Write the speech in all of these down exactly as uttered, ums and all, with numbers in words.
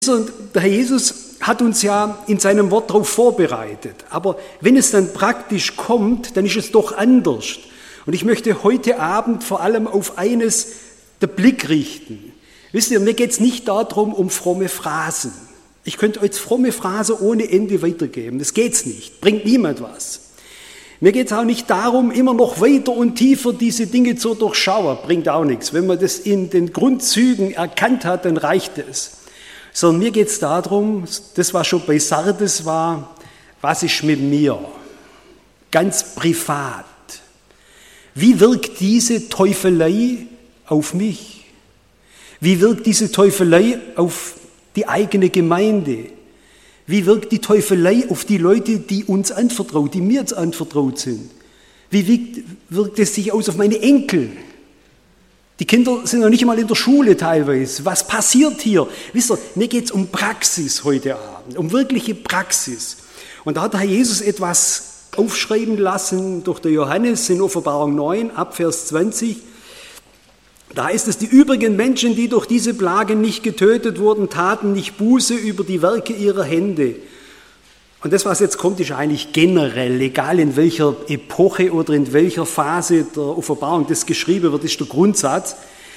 Und der Herr Jesus hat uns ja in seinem Wort darauf vorbereitet. Aber wenn es dann praktisch kommt, dann ist es doch anders. Und ich möchte heute Abend vor allem auf eines den Blick richten. Wisst ihr, mir geht es nicht darum, um fromme Phrasen. Ich könnte euch fromme Phrasen ohne Ende weitergeben. Das geht's nicht, bringt niemand was. Mir geht es auch nicht darum, immer noch weiter und tiefer diese Dinge zu durchschauen. Bringt auch nichts. Wenn man das in den Grundzügen erkannt hat, dann reicht es. Sondern mir geht es darum, das was schon bei Sardes war, was ist mit mir? Ganz privat. Wie wirkt diese Teufelei auf mich? Wie wirkt diese Teufelei auf die eigene Gemeinde? Wie wirkt die Teufelei auf die Leute, die uns anvertraut, die mir jetzt anvertraut sind? Wie wirkt, wirkt es sich aus auf meine Enkel? Die Kinder sind noch nicht einmal in der Schule teilweise. Was passiert hier? Wisst ihr, mir geht es um Praxis heute Abend, um wirkliche Praxis. Und da hat der Herr Jesus etwas aufschreiben lassen durch den Johannes in Offenbarung neun, ab Vers zwanzig. Da ist es, die übrigen Menschen, die durch diese Plagen nicht getötet wurden, taten nicht Buße über die Werke ihrer Hände. Und das, was jetzt kommt, ist eigentlich generell, egal in welcher Epoche oder in welcher Phase der Offenbarung das geschrieben wird, ist der Grundsatz,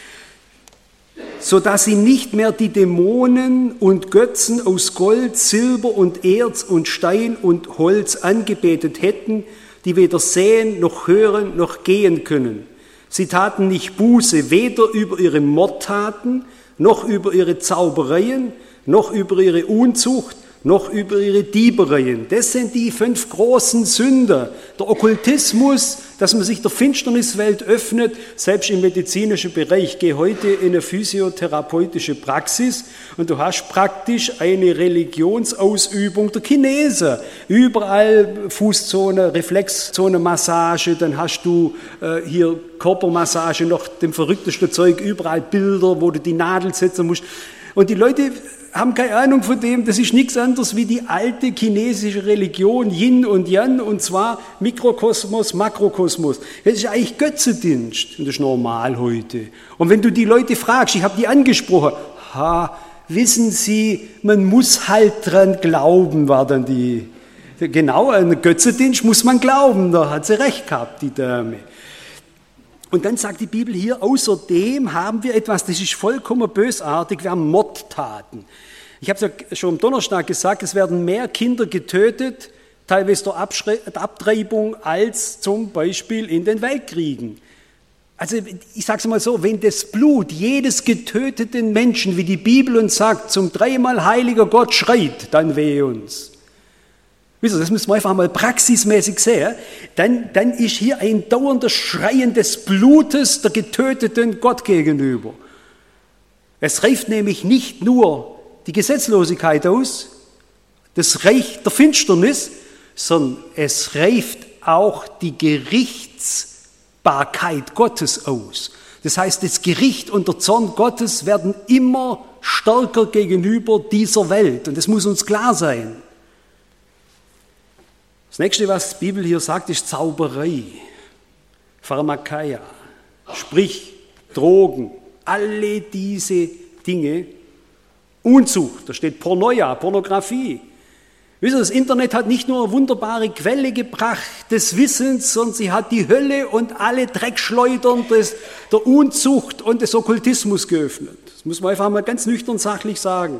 sodass sie nicht mehr die Dämonen und Götzen aus Gold, Silber und Erz und Stein und Holz angebetet hätten, die weder sehen, noch hören, noch gehen können. Sie taten nicht Buße, weder über ihre Mordtaten, noch über ihre Zaubereien, noch über ihre Unzucht, noch über ihre Diebereien. Das sind die fünf großen Sünder. Der Okkultismus, dass man sich der Finsterniswelt öffnet, selbst im medizinischen Bereich. Geh heute in eine physiotherapeutische Praxis und du hast praktisch eine Religionsausübung der Chinesen. Überall Fußzone, Reflexzone, Massage, dann hast du äh, hier Körpermassage, noch dem verrücktesten Zeug, überall Bilder, wo du die Nadel setzen musst. Und die Leute haben keine Ahnung von dem, das ist nichts anderes wie die alte chinesische Religion, Yin und Yang, und zwar Mikrokosmos, Makrokosmos. Das ist eigentlich Götzendienst, und das ist normal heute. Und wenn du die Leute fragst, ich habe die angesprochen, ha, wissen Sie, man muss halt dran glauben, war dann die, genau, an Götzendienst muss man glauben, da hat sie recht gehabt, die Dame. Und dann sagt die Bibel hier, außerdem haben wir etwas, das ist vollkommen bösartig, wir haben Mordtaten. Ich habe es ja schon am Donnerstag gesagt, es werden mehr Kinder getötet, teilweise durch Abschre- Abtreibung, als zum Beispiel in den Weltkriegen. Also ich sage es mal so, wenn das Blut jedes getöteten Menschen, wie die Bibel uns sagt, zum dreimal heiliger Gott schreit, dann wehe uns. Wisst ihr, das müssen wir einfach mal praxismäßig sehen. Dann, dann ist hier ein dauerndes Schreien des Blutes der getöteten Gott gegenüber. Es reift nämlich nicht nur die Gesetzlosigkeit aus, das Reich der Finsternis, sondern es reift auch die Gerichtsbarkeit Gottes aus. Das heißt, das Gericht und der Zorn Gottes werden immer stärker gegenüber dieser Welt. Und das muss uns klar sein. Das nächste, was die Bibel hier sagt, ist Zauberei, Pharmakeia, sprich Drogen, alle diese Dinge. Unzucht, da steht Pornoia, Pornografie. Wisst ihr, das Internet hat nicht nur eine wunderbare Quelle gebracht des Wissens, sondern sie hat die Hölle und alle Dreckschleudern des, der Unzucht und des Okkultismus geöffnet. Das muss man einfach mal ganz nüchtern sachlich sagen.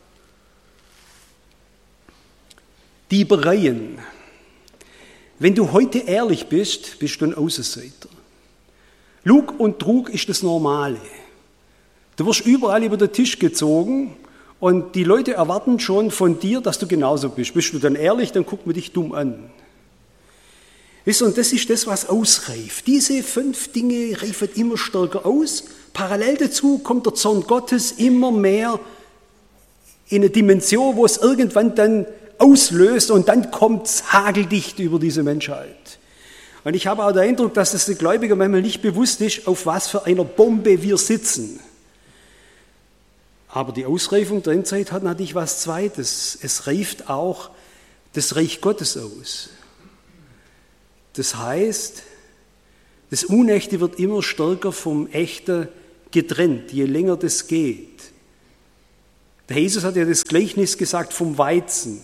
Diebereien. Wenn du heute ehrlich bist, bist du ein Außenseiter. Lug und Trug ist das Normale. Du wirst überall über den Tisch gezogen und die Leute erwarten schon von dir, dass du genauso bist. Bist du dann ehrlich, dann guckt man dich dumm an. Wisst ihr, und das ist das, was ausreift. Diese fünf Dinge reifen immer stärker aus. Parallel dazu kommt der Zorn Gottes immer mehr in eine Dimension, wo es irgendwann dann auslöst und dann kommt es hageldicht über diese Menschheit. Und ich habe auch den Eindruck, dass es den Gläubigen manchmal nicht bewusst ist, auf was für einer Bombe wir sitzen. Aber die Ausreifung der Endzeit hat natürlich was Zweites. Es reift auch das Reich Gottes aus. Das heißt, das Unechte wird immer stärker vom Echten getrennt, je länger das geht. Der Jesus hat ja das Gleichnis gesagt vom Weizen.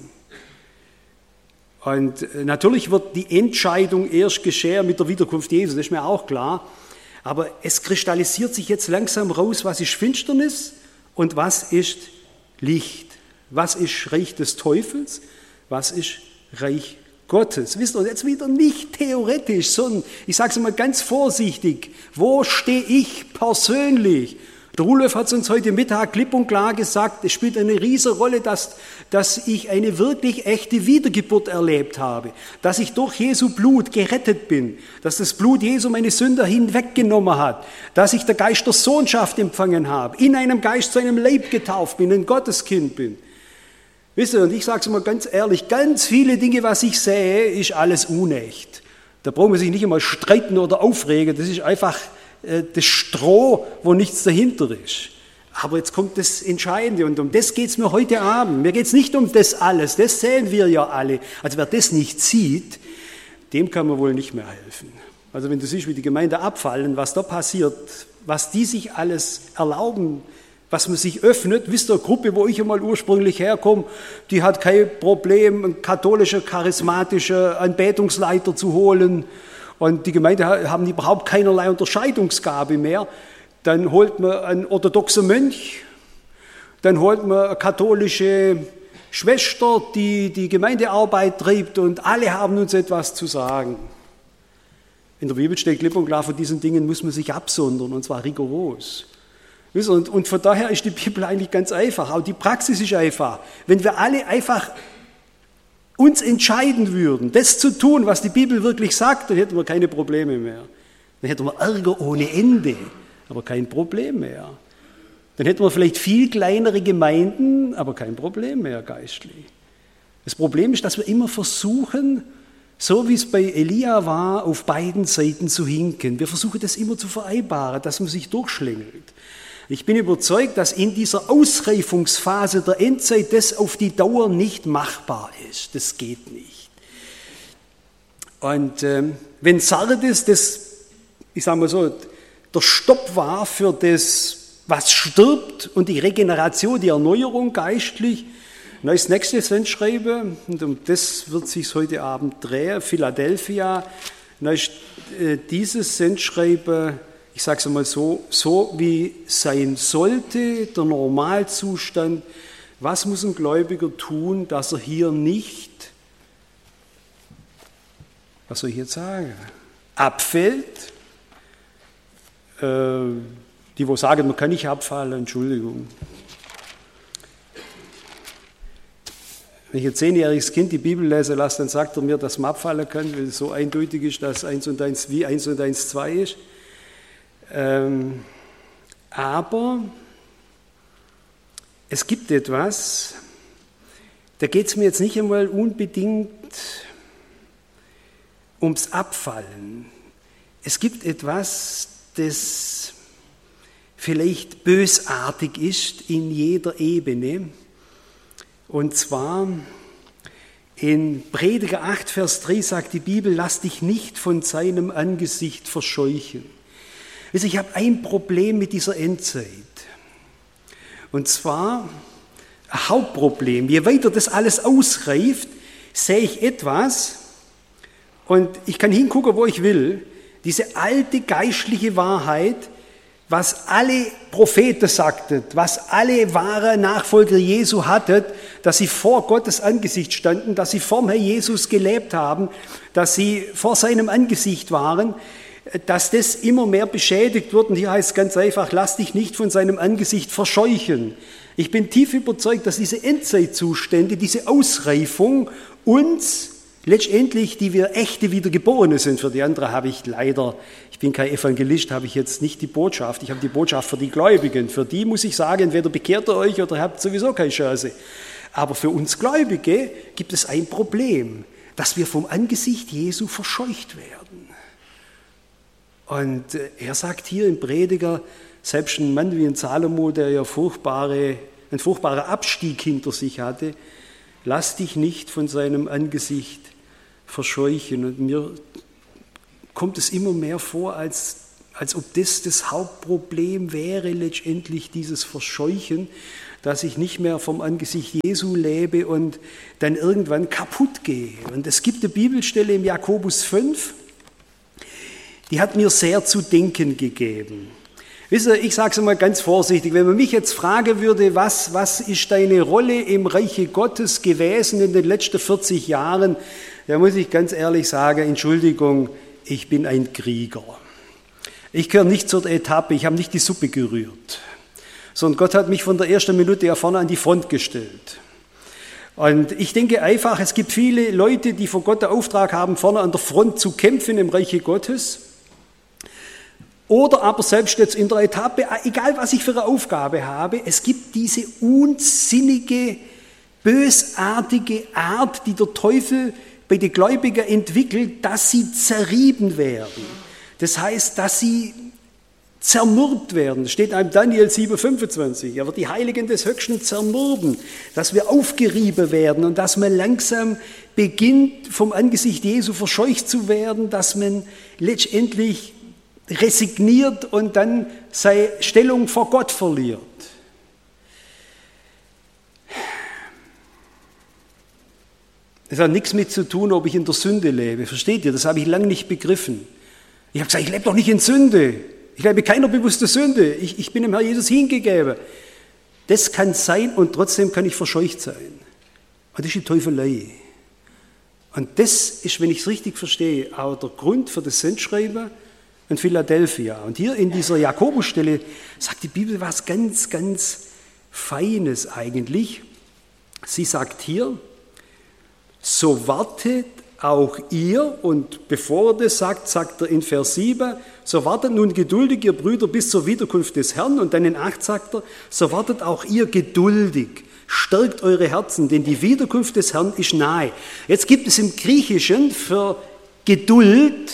Und natürlich wird die Entscheidung erst geschehen mit der Wiederkunft Jesu, das ist mir auch klar. Aber es kristallisiert sich jetzt langsam raus, was ist Finsternis und was ist Licht. Was ist Reich des Teufels, was ist Reich Gottes. Wisst ihr, jetzt wieder nicht theoretisch, sondern ich sage es mal ganz vorsichtig, wo stehe ich persönlich? Der Rudolf hat es uns heute Mittag klipp und klar gesagt, es spielt eine riesige Rolle, dass, dass ich eine wirklich echte Wiedergeburt erlebt habe, dass ich durch Jesu Blut gerettet bin, dass das Blut Jesu meine Sünder hinweggenommen hat, dass ich der Geist der Sohnschaft empfangen habe, in einem Geist zu einem Leib getauft bin, ein Gotteskind bin. Wisst ihr, und ich sage es mal ganz ehrlich, ganz viele Dinge, was ich sehe, ist alles unecht. Da braucht man sich nicht einmal streiten oder aufregen, das ist einfach das Stroh, wo nichts dahinter ist. Aber jetzt kommt das Entscheidende und um das geht es mir heute Abend. Mir geht es nicht um das alles, das sehen wir ja alle. Also wer das nicht sieht, dem kann man wohl nicht mehr helfen. Also wenn du siehst, wie die Gemeinde abfallen, was da passiert, was die sich alles erlauben, was man sich öffnet, wisst ihr, eine Gruppe, wo ich einmal ursprünglich herkomme, die hat kein Problem, einen katholischen, charismatischen Anbetungsleiter zu holen. Und die Gemeinde haben überhaupt keinerlei Unterscheidungsgabe mehr. Dann holt man einen orthodoxen Mönch, dann holt man eine katholische Schwester, die die Gemeindearbeit treibt und alle haben uns etwas zu sagen. In der Bibel steht klipp und klar, von diesen Dingen muss man sich absondern und zwar rigoros. Und, und von daher ist die Bibel eigentlich ganz einfach, auch die Praxis ist einfach. Wenn wir alle einfach uns entscheiden würden, das zu tun, was die Bibel wirklich sagt, dann hätten wir keine Probleme mehr. Dann hätten wir Ärger ohne Ende, aber kein Problem mehr. Dann hätten wir vielleicht viel kleinere Gemeinden, aber kein Problem mehr geistlich. Das Problem ist, dass wir immer versuchen, so wie es bei Elia war, auf beiden Seiten zu hinken. Wir versuchen das immer zu vereinbaren, dass man sich durchschlängelt. Ich bin überzeugt, dass in dieser Ausreifungsphase der Endzeit das auf die Dauer nicht machbar ist. Das geht nicht. Und ähm, wenn Sardes das, ich sage mal so, der Stopp war für das, was stirbt und die Regeneration, die Erneuerung geistlich, dann ist das nächste Sendschreiben, und um das wird sich heute Abend drehen, Philadelphia, dann ist äh, dieses Sendschreiben, ich sage es einmal so, so wie sein sollte, der Normalzustand. Was muss ein Gläubiger tun, dass er hier nicht, was soll ich jetzt sagen, abfällt? Äh, die, wo sagen, man kann nicht abfallen, Entschuldigung. Wenn ich ein zehnjähriges Kind die Bibel lesen lasse, dann sagt er mir, dass man abfallen kann, weil es so eindeutig ist, dass eins und eins wie eins und eins zwei ist. Ähm, aber es gibt etwas, da geht es mir jetzt nicht einmal unbedingt ums Abfallen. Es gibt etwas, das vielleicht bösartig ist in jeder Ebene. Und zwar in Prediger acht, Vers drei sagt die Bibel, lass dich nicht von seinem Angesicht verscheuchen. Also ich habe ein Problem mit dieser Endzeit. Und zwar ein Hauptproblem. Je weiter das alles ausreift, sehe ich etwas und ich kann hingucken, wo ich will. Diese alte geistliche Wahrheit, was alle Propheten sagten, was alle wahre Nachfolger Jesu hatten, dass sie vor Gottes Angesicht standen, dass sie vor Herrn Jesus gelebt haben, dass sie vor seinem Angesicht waren, dass das immer mehr beschädigt wird. Und hier heißt es ganz einfach, lass dich nicht von seinem Angesicht verscheuchen. Ich bin tief überzeugt, dass diese Endzeitzustände, diese Ausreifung uns letztendlich, die wir echte Wiedergeborene sind, für die anderen habe ich leider, ich bin kein Evangelist, habe ich jetzt nicht die Botschaft, ich habe die Botschaft für die Gläubigen. Für die muss ich sagen, entweder bekehrt ihr euch oder habt sowieso keine Chance. Aber für uns Gläubige gibt es ein Problem, dass wir vom Angesicht Jesu verscheucht werden. Und er sagt hier im Prediger, selbst ein Mann wie ein Salomo, der ja furchtbare, einen furchtbaren Abstieg hinter sich hatte, lass dich nicht von seinem Angesicht verscheuchen. Und mir kommt es immer mehr vor, als, als ob das das Hauptproblem wäre, letztendlich dieses Verscheuchen, dass ich nicht mehr vom Angesicht Jesu lebe und dann irgendwann kaputt gehe. Und es gibt eine Bibelstelle im Jakobus fünf, die hat mir sehr zu denken gegeben. Wisst ihr, ich sage es mal ganz vorsichtig, wenn man mich jetzt fragen würde, was, was ist deine Rolle im Reiche Gottes gewesen in den letzten vierzig Jahren, da muss ich ganz ehrlich sagen, Entschuldigung, ich bin ein Krieger. Ich gehöre nicht zur Etappe, ich habe nicht die Suppe gerührt, sondern Gott hat mich von der ersten Minute ja vorne an die Front gestellt. Und ich denke einfach, es gibt viele Leute, die vor Gott den Auftrag haben, vorne an der Front zu kämpfen im Reiche Gottes. Oder aber selbst jetzt in der Etappe, egal was ich für eine Aufgabe habe, es gibt diese unsinnige, bösartige Art, die der Teufel bei den Gläubigen entwickelt, dass sie zerrieben werden. Das heißt, dass sie zermürbt werden. Das steht in Daniel sieben fünfundzwanzig. Er wird die Heiligen des Höchsten zermürben, dass wir aufgerieben werden und dass man langsam beginnt, vom Angesicht Jesu verscheucht zu werden, dass man letztendlich resigniert und dann seine Stellung vor Gott verliert. Das hat nichts mit zu tun, ob ich in der Sünde lebe. Versteht ihr? Das habe ich lange nicht begriffen. Ich habe gesagt, ich lebe doch nicht in Sünde. Ich lebe keiner bewussten Sünde. Ich, ich bin dem Herrn Jesus hingegeben. Das kann sein und trotzdem kann ich verscheucht sein. Und das ist die Teufelei. Und das ist, wenn ich es richtig verstehe, auch der Grund für das Sendschreiben in Philadelphia. Und hier in dieser Jakobusstelle sagt die Bibel was ganz, ganz Feines eigentlich. Sie sagt hier, so wartet auch ihr, und bevor er das sagt, sagt er in Vers sieben, so wartet nun geduldig, ihr Brüder, bis zur Wiederkunft des Herrn. Und dann in acht sagt er, so wartet auch ihr geduldig, stärkt eure Herzen, denn die Wiederkunft des Herrn ist nahe. Jetzt gibt es im Griechischen für Geduld,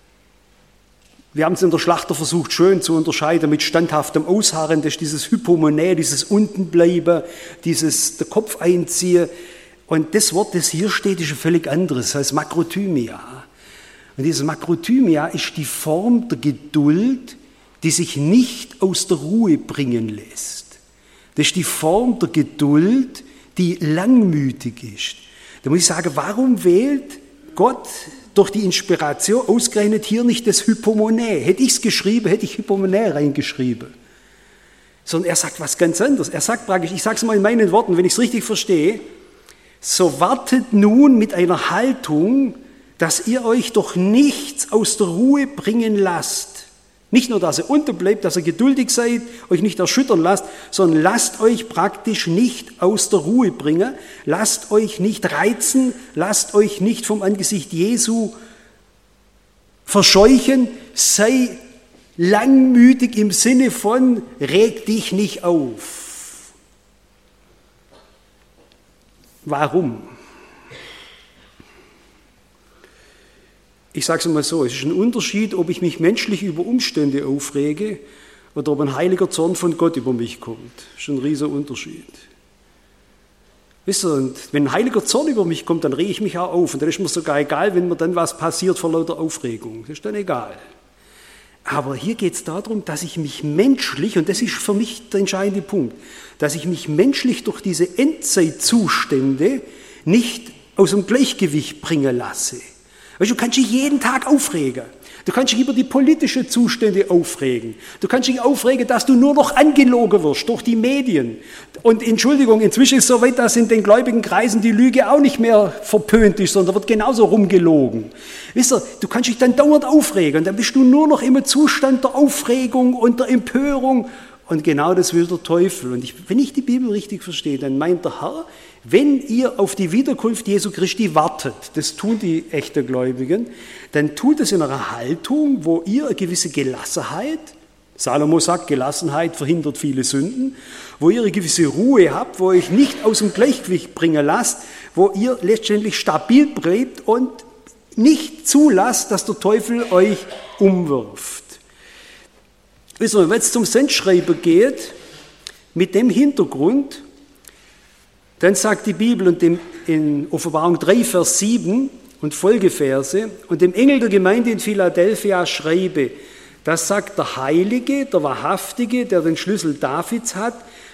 wir haben es in der Schlachter versucht schön zu unterscheiden mit standhaftem Ausharren, das ist dieses Hypomone, dieses Untenbleiben, dieses der Kopf einziehen. Und das Wort, das hier steht, ist ein völlig anderes, das heißt Makrothymia. Und dieses Makrothymia ist die Form der Geduld, die sich nicht aus der Ruhe bringen lässt. Das ist die Form der Geduld, die langmütig ist. Da muss ich sagen, warum wählt Gott durch die Inspiration ausgerechnet hier nicht das Hypomone? Hätte ich es geschrieben, hätte ich Hypomone reingeschrieben. Sondern er sagt was ganz anderes. Er sagt praktisch, ich sage es mal in meinen Worten, wenn ich es richtig verstehe, so wartet nun mit einer Haltung, dass ihr euch doch nichts aus der Ruhe bringen lasst. Nicht nur, dass ihr unterbleibt, dass ihr geduldig seid, euch nicht erschüttern lasst, sondern lasst euch praktisch nicht aus der Ruhe bringen, lasst euch nicht reizen, lasst euch nicht vom Angesicht Jesu verscheuchen, sei langmütig im Sinne von, reg dich nicht auf. Warum? Ich sage es mal so, es ist ein Unterschied, ob ich mich menschlich über Umstände aufrege oder ob ein heiliger Zorn von Gott über mich kommt. Das ist ein riesiger Unterschied. Wisst ihr, und wenn ein heiliger Zorn über mich kommt, dann rege ich mich auch auf. Und dann ist mir sogar egal, wenn mir dann was passiert vor lauter Aufregung. Das ist dann egal. Aber hier geht es darum, dass ich mich menschlich, und das ist für mich der entscheidende Punkt, dass ich mich menschlich durch diese Endzeitzustände nicht aus dem Gleichgewicht bringen lasse. Weißt du, du kannst dich jeden Tag aufregen. Du kannst dich über die politischen Zustände aufregen. Du kannst dich aufregen, dass du nur noch angelogen wirst durch die Medien. Und Entschuldigung, inzwischen ist es so weit, dass in den gläubigen Kreisen die Lüge auch nicht mehr verpönt ist, sondern wird genauso rumgelogen. Wisst ihr, du kannst dich dann dauernd aufregen und dann bist du nur noch im Zustand der Aufregung und der Empörung. Und genau das will der Teufel. Und ich, wenn ich die Bibel richtig verstehe, dann meint der Herr, wenn ihr auf die Wiederkunft Jesu Christi wartet, das tun die echten Gläubigen, dann tut es in einer Haltung, wo ihr eine gewisse Gelassenheit, Salomo sagt, Gelassenheit verhindert viele Sünden, wo ihr eine gewisse Ruhe habt, wo ihr euch nicht aus dem Gleichgewicht bringen lasst, wo ihr letztendlich stabil bleibt und nicht zulasst, dass der Teufel euch umwirft. Wissen wir, wenn es zum Sendschreiber geht, mit dem Hintergrund, dann sagt die Bibel und in Offenbarung drei, Vers sieben und Folgeverse, und dem Engel der Gemeinde in Philadelphia schreibe, das sagt der Heilige, der Wahrhaftige, der den Schlüssel Davids hat,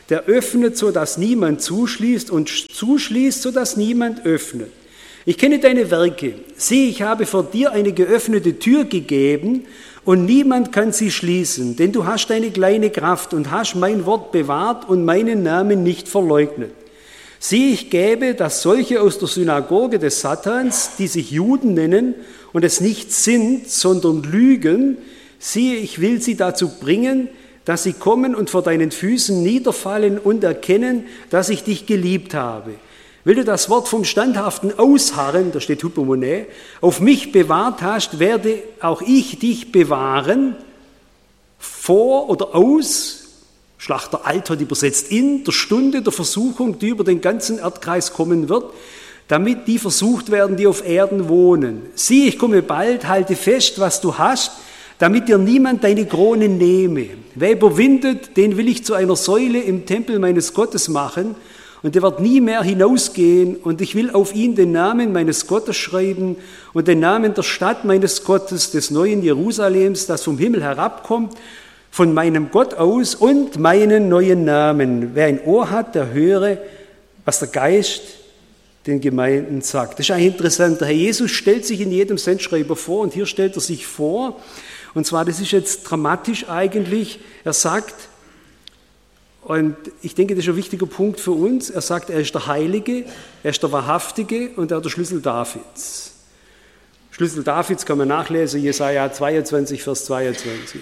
der öffnet, sodass niemand zuschließt und zuschließt, sodass niemand öffnet. Ich kenne deine Werke. Sieh, ich habe vor dir eine geöffnete Tür gegeben und niemand kann sie schließen, denn du hast eine kleine Kraft und hast mein Wort bewahrt und meinen Namen nicht verleugnet. Sieh, ich gäbe, dass solche aus der Synagoge des Satans, die sich Juden nennen und es nicht sind, sondern lügen, siehe, ich will sie dazu bringen, dass sie kommen und vor deinen Füßen niederfallen und erkennen, dass ich dich geliebt habe. Weil du das Wort vom standhaften Ausharren, da steht Hypomone, auf mich bewahrt hast, werde auch ich dich bewahren, vor oder aus, Schlachter Alt hat übersetzt, in der Stunde der Versuchung, die über den ganzen Erdkreis kommen wird, damit die versucht werden, die auf Erden wohnen. Sieh, ich komme bald, halte fest, was du hast, damit dir niemand deine Krone nehme. Wer überwindet, den will ich zu einer Säule im Tempel meines Gottes machen, und der wird nie mehr hinausgehen, und ich will auf ihn den Namen meines Gottes schreiben und den Namen der Stadt meines Gottes, des neuen Jerusalems, das vom Himmel herabkommt, von meinem Gott aus, und meinen neuen Namen. Wer ein Ohr hat, der höre, was der Geist den Gemeinden sagt. Das ist eigentlich interessant. Der Herr Jesus stellt sich in jedem Sendschreiber vor, und hier stellt er sich vor, und zwar, das ist jetzt dramatisch eigentlich, er sagt, und ich denke, das ist ein wichtiger Punkt für uns, er sagt, er ist der Heilige, er ist der Wahrhaftige und er hat der Schlüssel Davids. Schlüssel Davids kann man nachlesen, Jesaja zweiundzwanzig, Vers zweiundzwanzig.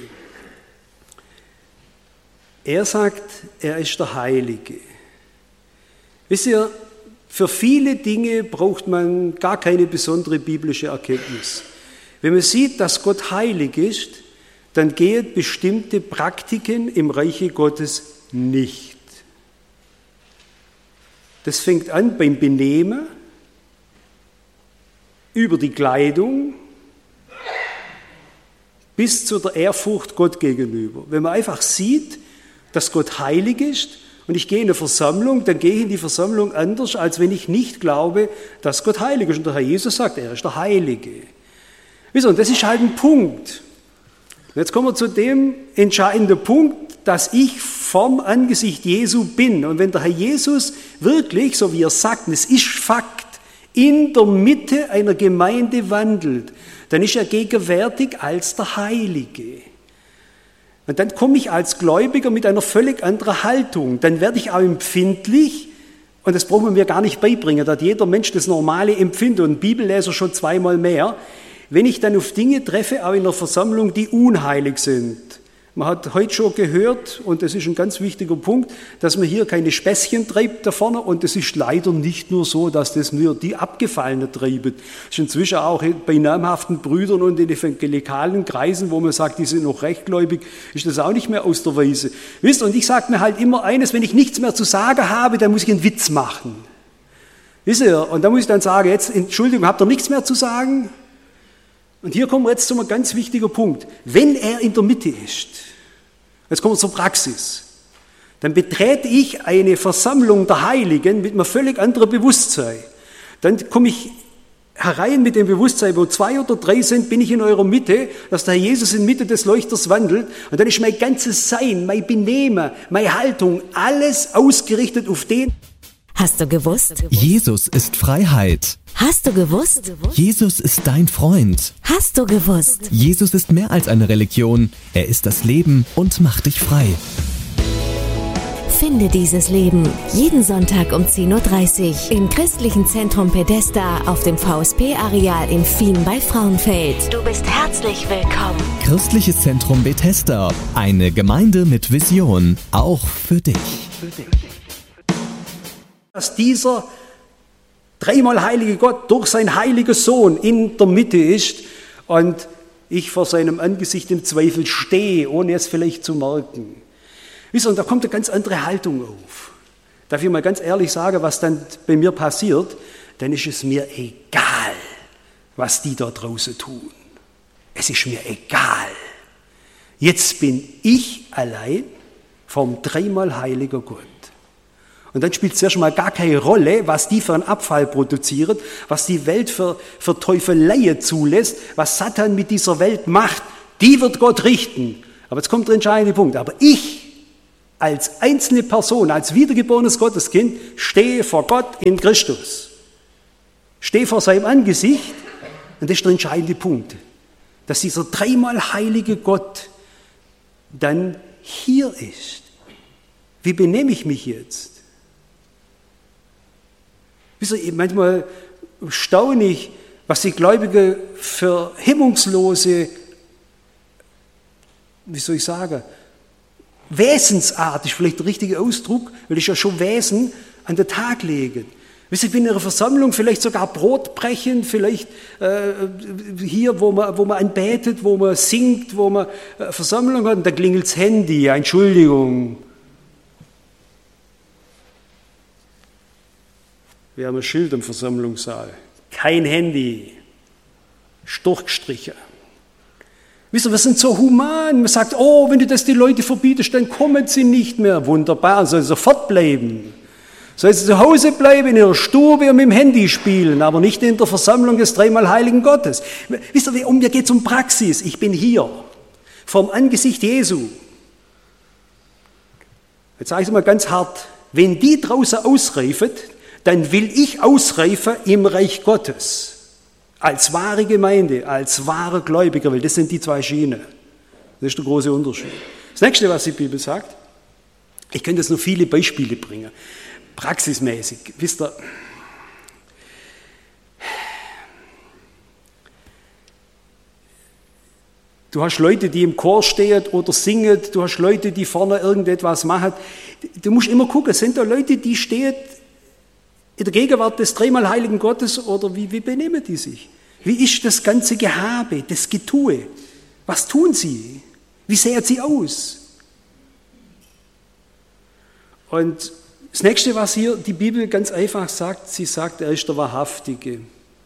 Er sagt, er ist der Heilige. Wisst ihr, für viele Dinge braucht man gar keine besondere biblische Erkenntnis. Wenn man sieht, dass Gott heilig ist, dann gehen bestimmte Praktiken im Reiche Gottes nicht. Das fängt an beim Benehmen, über die Kleidung, bis zu der Ehrfurcht Gott gegenüber. Wenn man einfach sieht, dass Gott heilig ist und ich gehe in eine Versammlung, dann gehe ich in die Versammlung anders, als wenn ich nicht glaube, dass Gott heilig ist. Und der Herr Jesus sagt, er ist der Heilige. Wisst ihr, und das ist halt ein Punkt. Und jetzt kommen wir zu dem entscheidenden Punkt, dass ich vom Angesicht Jesu bin. Und wenn der Herr Jesus wirklich, so wie er sagt, es ist Fakt, in der Mitte einer Gemeinde wandelt, dann ist er gegenwärtig als der Heilige. Und dann komme ich als Gläubiger mit einer völlig anderen Haltung. Dann werde ich auch empfindlich, und das braucht man mir gar nicht beibringen, da hat jeder Mensch das normale Empfinden und Bibelleser schon zweimal mehr, wenn ich dann auf Dinge treffe, auch in einer Versammlung, die unheilig sind. Man hat heute schon gehört, und das ist ein ganz wichtiger Punkt, dass man hier keine Späßchen treibt da vorne, und es ist leider nicht nur so, dass das nur die Abgefallenen treiben. Das ist inzwischen auch bei namhaften Brüdern und in evangelikalen Kreisen, wo man sagt, die sind noch rechtgläubig, ist das auch nicht mehr aus der Weise. Wisst ihr, und ich sage mir halt immer eines, wenn ich nichts mehr zu sagen habe, dann muss ich einen Witz machen. Wisst ihr, und da muss ich dann sagen, jetzt, Entschuldigung, habt ihr nichts mehr zu sagen? Und hier kommen wir jetzt zu einem ganz wichtigen Punkt. Wenn er in der Mitte ist, jetzt kommen wir zur Praxis, dann betrete ich eine Versammlung der Heiligen mit einem völlig anderen Bewusstsein. Dann komme ich herein mit dem Bewusstsein, wo zwei oder drei sind, bin ich in eurer Mitte, dass der Herr Jesus in Mitte des Leuchters wandelt, und dann ist mein ganzes Sein, mein Benehmen, meine Haltung, alles ausgerichtet auf den. Hast du gewusst? Jesus ist Freiheit. Hast du gewusst? Jesus ist dein Freund. Hast du gewusst? Jesus ist mehr als eine Religion. Er ist das Leben und macht dich frei. Finde dieses Leben jeden Sonntag um zehn Uhr dreißig im Christlichen Zentrum Bethesda auf dem V S P-Areal in Fien bei Frauenfeld. Du bist herzlich willkommen. Christliches Zentrum Bethesda. Eine Gemeinde mit Vision. Auch für dich. Für dich. Dass dieser dreimal heilige Gott durch sein heiliger Sohn in der Mitte ist und ich vor seinem Angesicht im Zweifel stehe, ohne es vielleicht zu merken. Wisst ihr, und da kommt eine ganz andere Haltung auf. Darf ich mal ganz ehrlich sagen, was dann bei mir passiert? Dann ist es mir egal, was die da draußen tun. Es ist mir egal. Jetzt bin ich allein vom dreimal heiliger Gott. Und dann spielt es zuerst mal gar keine Rolle, was die für einen Abfall produzieren, was die Welt für, für Teufeleien zulässt, was Satan mit dieser Welt macht. Die wird Gott richten. Aber jetzt kommt der entscheidende Punkt. Aber ich als einzelne Person, als wiedergeborenes Gotteskind, stehe vor Gott in Christus. Stehe vor seinem Angesicht, und das ist der entscheidende Punkt, dass dieser dreimal heilige Gott dann hier ist. Wie benehme ich mich jetzt? Wisst ihr, manchmal staune ich, was die Gläubigen für hemmungslose, wie soll ich sagen, Wesensart, ist vielleicht der richtige Ausdruck, weil ich ja schon Wesen an den Tag legen. Wisst ihr, wenn in einer Versammlung vielleicht sogar Brot brechen, vielleicht äh, hier, wo man, wo man anbetet, wo man singt, wo man äh, Versammlung hat, und da klingelt das Handy, Entschuldigung. Wir haben ein Schild im Versammlungssaal. Kein Handy. Ist durchgestrichen. Wisst ihr, wir sind so human. Man sagt, oh, wenn du das die Leute verbietest, dann kommen sie nicht mehr. Wunderbar, sollen sie sofort bleiben. Sollen sie zu Hause bleiben, in ihrer Stube und mit dem Handy spielen, aber nicht in der Versammlung des dreimal Heiligen Gottes. Wisst ihr, um mir geht es um Praxis. Ich bin hier, vom Angesicht Jesu. Jetzt sage ich es mal ganz hart. Wenn die draußen ausreifen, dann will ich ausreifen im Reich Gottes. Als wahre Gemeinde, als wahre Gläubiger, weil das sind die zwei Schienen. Das ist der große Unterschied. Das nächste, was die Bibel sagt, ich könnte jetzt noch viele Beispiele bringen, praxismäßig. Wisst ihr, du hast Leute, die im Chor stehen oder singen, du hast Leute, die vorne irgendetwas machen. Du musst immer gucken, sind da Leute, die stehen in der Gegenwart des dreimal Heiligen Gottes, oder wie, wie benehmen die sich? Wie ist das ganze Gehabe, das Getue? Was tun sie? Wie sehen sie aus? Und das nächste, was hier die Bibel ganz einfach sagt, sie sagt, er ist der Wahrhaftige.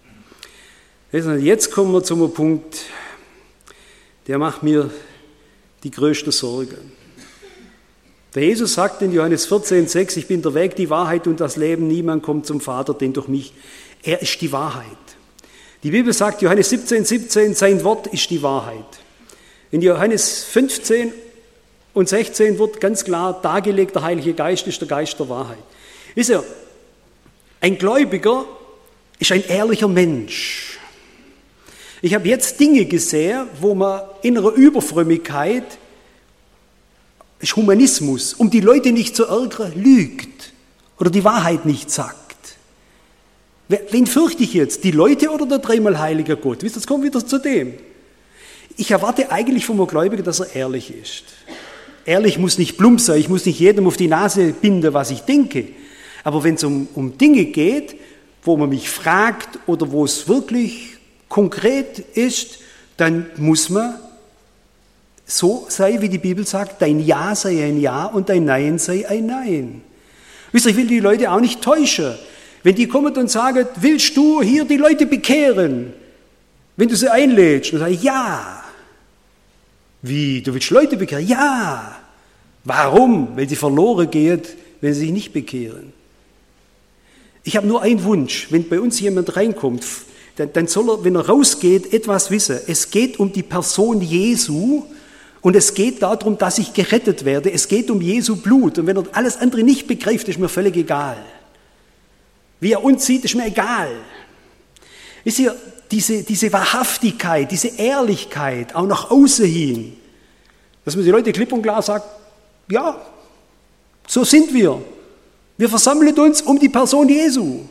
Jetzt kommen wir zum Punkt, der macht mir die größte Sorge. Der Jesus sagt in Johannes vierzehn, sechs, ich bin der Weg, die Wahrheit und das Leben, niemand kommt zum Vater, denn durch mich. Er ist die Wahrheit. Die Bibel sagt, Johannes siebzehn, siebzehn, sein Wort ist die Wahrheit. In Johannes fünfzehn und sechzehn wird ganz klar dargelegt, der Heilige Geist ist der Geist der Wahrheit. Wisst ihr, ein Gläubiger ist ein ehrlicher Mensch. Ich habe jetzt Dinge gesehen, wo man in einer Überfrömmigkeit, ist Humanismus, um die Leute nicht zu ärgern, lügt oder die Wahrheit nicht sagt. Wen fürchte ich jetzt? Die Leute oder der dreimal heilige Gott? Wisst ihr, jetzt kommen wir wieder zu dem. Ich erwarte eigentlich vom Gläubigen, dass er ehrlich ist. Ehrlich muss nicht plump sein, ich muss nicht jedem auf die Nase binden, was ich denke. Aber wenn es um, um Dinge geht, wo man mich fragt oder wo es wirklich konkret ist, dann muss man so sei, wie die Bibel sagt, dein Ja sei ein Ja und dein Nein sei ein Nein. Wisst ihr, ich will die Leute auch nicht täuschen. Wenn die kommen und sagen, willst du hier die Leute bekehren? Wenn du sie einlädst, dann sage ich, ja. Wie, du willst Leute bekehren? Ja. Warum? Weil sie verloren gehen, wenn sie sich nicht bekehren. Ich habe nur einen Wunsch, wenn bei uns jemand reinkommt, dann, dann soll er, wenn er rausgeht, etwas wissen. Es geht um die Person Jesu, und es geht darum, dass ich gerettet werde. Es geht um Jesu Blut. Und wenn er alles andere nicht begreift, ist mir völlig egal. Wie er uns sieht, ist mir egal. Wisst ihr, diese, diese Wahrhaftigkeit, diese Ehrlichkeit, auch nach außen hin, dass man die Leute klipp und klar sagt, ja, so sind wir. Wir versammeln uns um die Person Jesu.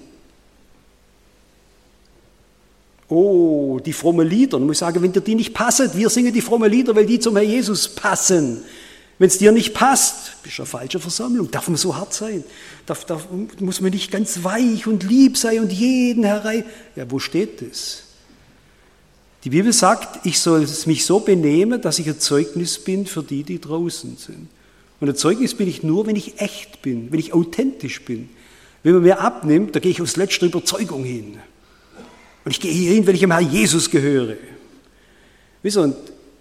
Oh, die frommen Lieder. Und ich muss sagen, wenn dir die nicht passen, wir singen die frommen Lieder, weil die zum Herrn Jesus passen. Wenn es dir nicht passt, bist du eine falsche Versammlung. Darf man so hart sein? Darf, darf, muss man nicht ganz weich und lieb sein und jeden herein? Ja, wo steht das? Die Bibel sagt, ich soll mich so benehmen, dass ich ein Zeugnis bin für die, die draußen sind. Und ein Zeugnis bin ich nur, wenn ich echt bin, wenn ich authentisch bin. Wenn man mir abnimmt, da gehe ich aus letzter Überzeugung hin. Und ich gehe hier hin, weil ich dem Herrn Jesus gehöre. Wisst ihr, und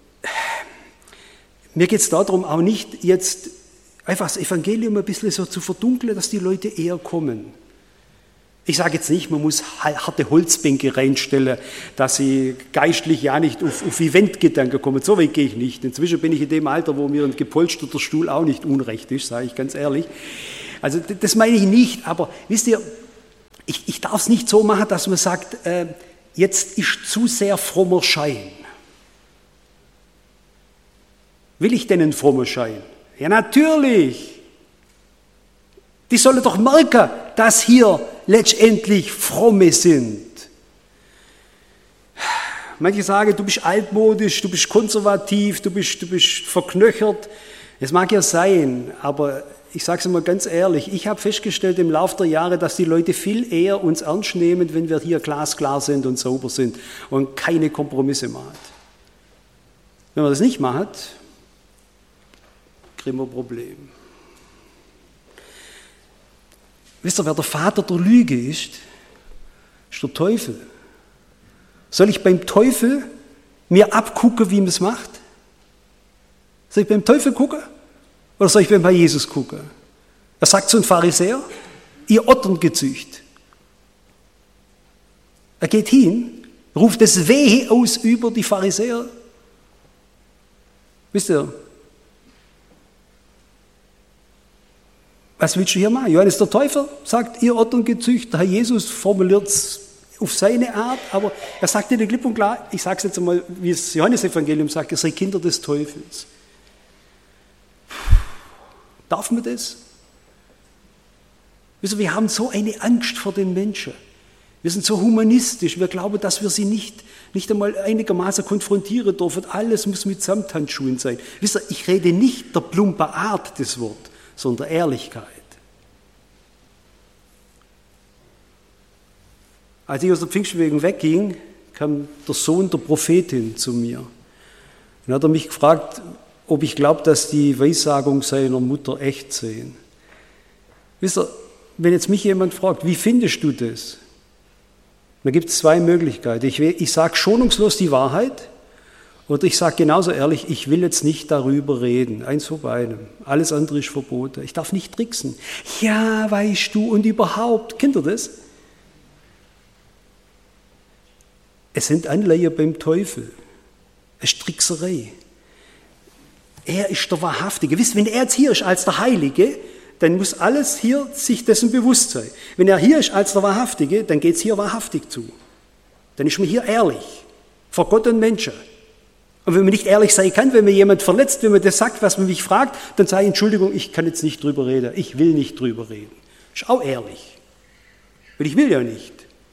mir geht es darum, auch nicht jetzt einfach das Evangelium ein bisschen so zu verdunkeln, dass die Leute eher kommen. Ich sage jetzt nicht, man muss harte Holzbänke reinstellen, dass sie geistlich ja nicht auf, auf Eventgedanken kommen. So weit gehe ich nicht. Inzwischen bin ich in dem Alter, wo mir ein gepolsterter Stuhl auch nicht unrecht ist, sage ich ganz ehrlich. Also das meine ich nicht, aber wisst ihr, ich, ich darf es nicht so machen, dass man sagt, äh, jetzt ist zu sehr frommer Schein. Will ich denn einen frommen Schein? Ja, natürlich. Die sollen doch merken, dass hier letztendlich Fromme sind. Manche sagen, du bist altmodisch, du bist konservativ, du bist, du bist verknöchert. Das mag ja sein, aber ich sage es immer ganz ehrlich, ich habe festgestellt im Laufe der Jahre, dass die Leute viel eher uns ernst nehmen, wenn wir hier glasklar sind und sauber sind und keine Kompromisse machen. Wenn man das nicht macht, kriegen wir ein Problem. Wisst ihr, wer der Vater der Lüge ist? Ist der Teufel. Soll ich beim Teufel mir abgucken, wie man es macht? Soll ich beim Teufel gucken? Oder soll ich beim Herrn Jesus gucken? Er sagt zu einem Pharisäer, ihr Otterngezücht. Er geht hin, ruft das Wehe aus über die Pharisäer. Wisst ihr, was willst du hier machen? Johannes der Täufer sagt, ihr Otterngezücht, der Herr Jesus formuliert es auf seine Art, aber er sagt dir klipp und klar, ich sage es jetzt einmal, wie das Johannesevangelium sagt, ihr seid Kinder des Teufels. Darf man das? Wisst ihr, wir haben so eine Angst vor den Menschen. Wir sind so humanistisch, wir glauben, dass wir sie nicht, nicht einmal einigermaßen konfrontieren dürfen. Alles muss mit Samthandschuhen sein. Wisst ihr, ich rede nicht der plumpen Art des Wortes, sondern der Ehrlichkeit. Als ich aus der Pfingstbewegung wegging, kam der Sohn der Prophetin zu mir. Und hat er mich gefragt, ob ich glaube, dass die Weissagung seiner Mutter echt seien. Wisst ihr, wenn jetzt mich jemand fragt, wie findest du das? Dann gibt es zwei Möglichkeiten. Ich, ich sage schonungslos die Wahrheit oder ich sage genauso ehrlich, ich will jetzt nicht darüber reden. Eins vor beidem. Alles andere ist verboten. Ich darf nicht tricksen. Ja, weißt du, und überhaupt. Kennt ihr das? Es sind Anleihen beim Teufel. Es ist Trickserei. Er ist der Wahrhaftige. Wisst, wenn er jetzt hier ist als der Heilige, dann muss alles hier sich dessen bewusst sein. Wenn er hier ist als der Wahrhaftige, dann geht es hier wahrhaftig zu. Dann ist man hier ehrlich, vor Gott und Menschen. Und wenn man nicht ehrlich sein kann, wenn mir jemand verletzt, wenn man das sagt, was man mich fragt, dann sage ich, Entschuldigung, ich kann jetzt nicht drüber reden, ich will nicht drüber reden. Ist auch ehrlich. Weil ich will ja nicht.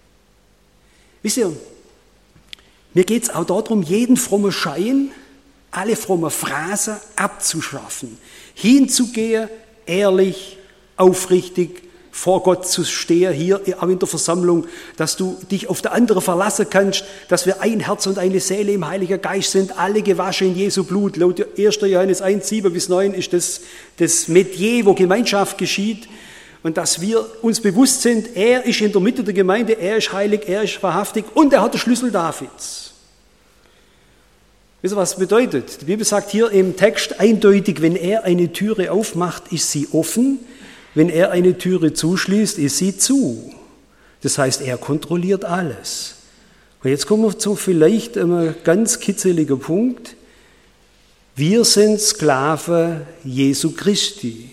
Wisst ihr, mir geht es auch darum, jeden frommen Schein, alle frommen Phrasen abzuschaffen, hinzugehen, ehrlich, aufrichtig vor Gott zu stehen, hier auch in der Versammlung, dass du dich auf der andere verlassen kannst, dass wir ein Herz und eine Seele im Heiligen Geist sind, alle gewaschen in Jesu Blut. Laut erster Johannes eins, sieben bis neun ist das das Metier, wo Gemeinschaft geschieht und dass wir uns bewusst sind, er ist in der Mitte der Gemeinde, er ist heilig, er ist wahrhaftig und er hat den Schlüssel Davids. Wisst ihr, was das bedeutet? Die Bibel sagt hier im Text eindeutig, wenn er eine Türe aufmacht, ist sie offen. Wenn er eine Türe zuschließt, ist sie zu. Das heißt, er kontrolliert alles. Und jetzt kommen wir zu vielleicht einem ganz kitzeligen Punkt. Wir sind Sklaven Jesu Christi.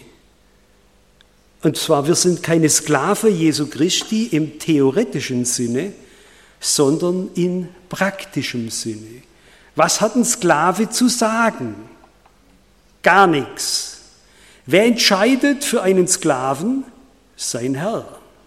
Und zwar, wir sind keine Sklaven Jesu Christi im theoretischen Sinne, sondern in praktischem Sinne. Was hat ein Sklave zu sagen? Gar nichts. Wer entscheidet für einen Sklaven? Sein Herr.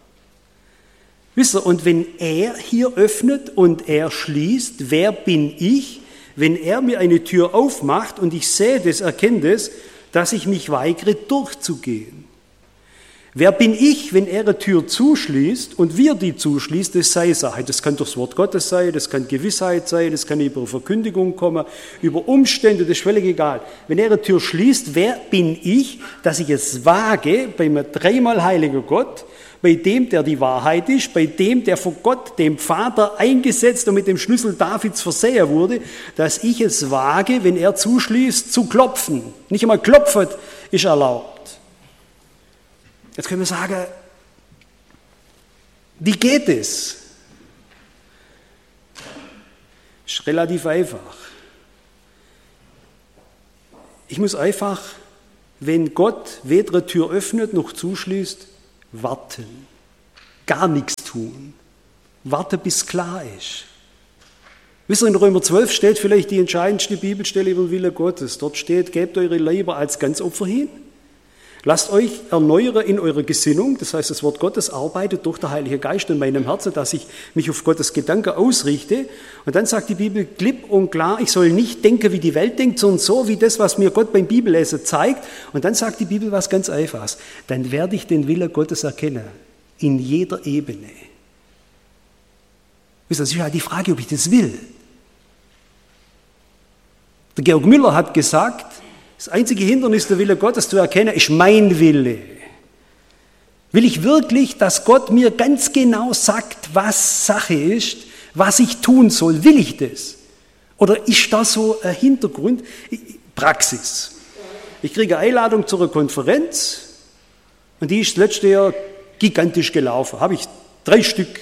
Wisst ihr, und wenn er hier öffnet und er schließt, wer bin ich, wenn er mir eine Tür aufmacht und ich sehe das, erkenne das, dass ich mich weigere, durchzugehen? Wer bin ich, wenn er eine Tür zuschließt und wir die zuschließt, das sei Sache. Das kann durchs Wort Gottes sein, das kann Gewissheit sein, das kann über Verkündigung kommen, über Umstände, das ist völlig egal. Wenn er eine Tür schließt, wer bin ich, dass ich es wage, beim dreimal heiligen Gott, bei dem, der die Wahrheit ist, bei dem, der von Gott, dem Vater, eingesetzt und mit dem Schlüssel Davids versehen wurde, dass ich es wage, wenn er zuschließt, zu klopfen. Nicht einmal klopfen ist erlaubt. Jetzt können wir sagen, Wie geht es? Ist relativ einfach. Ich muss einfach, wenn Gott weder eine Tür öffnet noch zuschließt, warten. Gar nichts tun. Warte, bis klar ist. Wisst ihr, in Römer zwölf steht vielleicht die entscheidendste Bibelstelle über den Willen Gottes. Dort steht, gebt eure Leiber als Ganzopfer hin. Lasst euch erneuern in eurer Gesinnung. Das heißt, das Wort Gottes arbeitet durch den Heiligen Geist in meinem Herzen, dass ich mich auf Gottes Gedanken ausrichte. Und dann sagt die Bibel klipp und klar, ich soll nicht denken, wie die Welt denkt, sondern so wie das, was mir Gott beim Bibellesen zeigt. Und dann sagt die Bibel was ganz Einfaches. Dann werde ich den Willen Gottes erkennen. In jeder Ebene. Wisst ihr, das ist ja die Frage, ob ich das will. Der Georg Müller hat gesagt, das einzige Hindernis, der Wille Gottes zu erkennen, ist mein Wille. Will ich wirklich, dass Gott mir ganz genau sagt, was Sache ist, was ich tun soll? Will ich das? Oder ist das so ein Hintergrund? Praxis. Ich kriege eine Einladung zu einer Konferenz und die ist letztes Jahr gigantisch gelaufen. Habe ich drei Stück.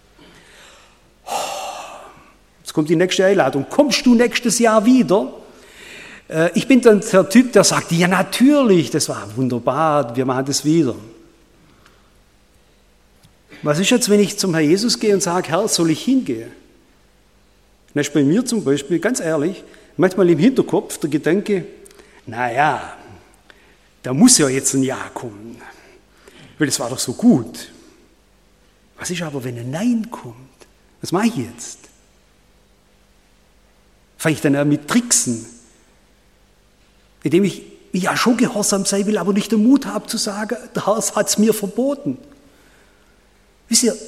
Jetzt kommt die nächste Einladung. Kommst du nächstes Jahr wieder? Ich bin dann der Typ, der sagt, ja natürlich, das war wunderbar, wir machen das wieder. Was ist jetzt, wenn ich zum Herr Jesus gehe und sage, Herr, soll ich hingehen? Dann ist bei mir zum Beispiel, ganz ehrlich, manchmal im Hinterkopf der Gedanke, naja, da muss ja jetzt ein Ja kommen, weil das war doch so gut. Was ist aber, wenn ein Nein kommt? Was mache ich jetzt? Fange ich dann an mit Tricksen? Indem ich ja schon gehorsam sein will, aber nicht den Mut habe zu sagen, der Herr hat es mir verboten. Wisst ihr,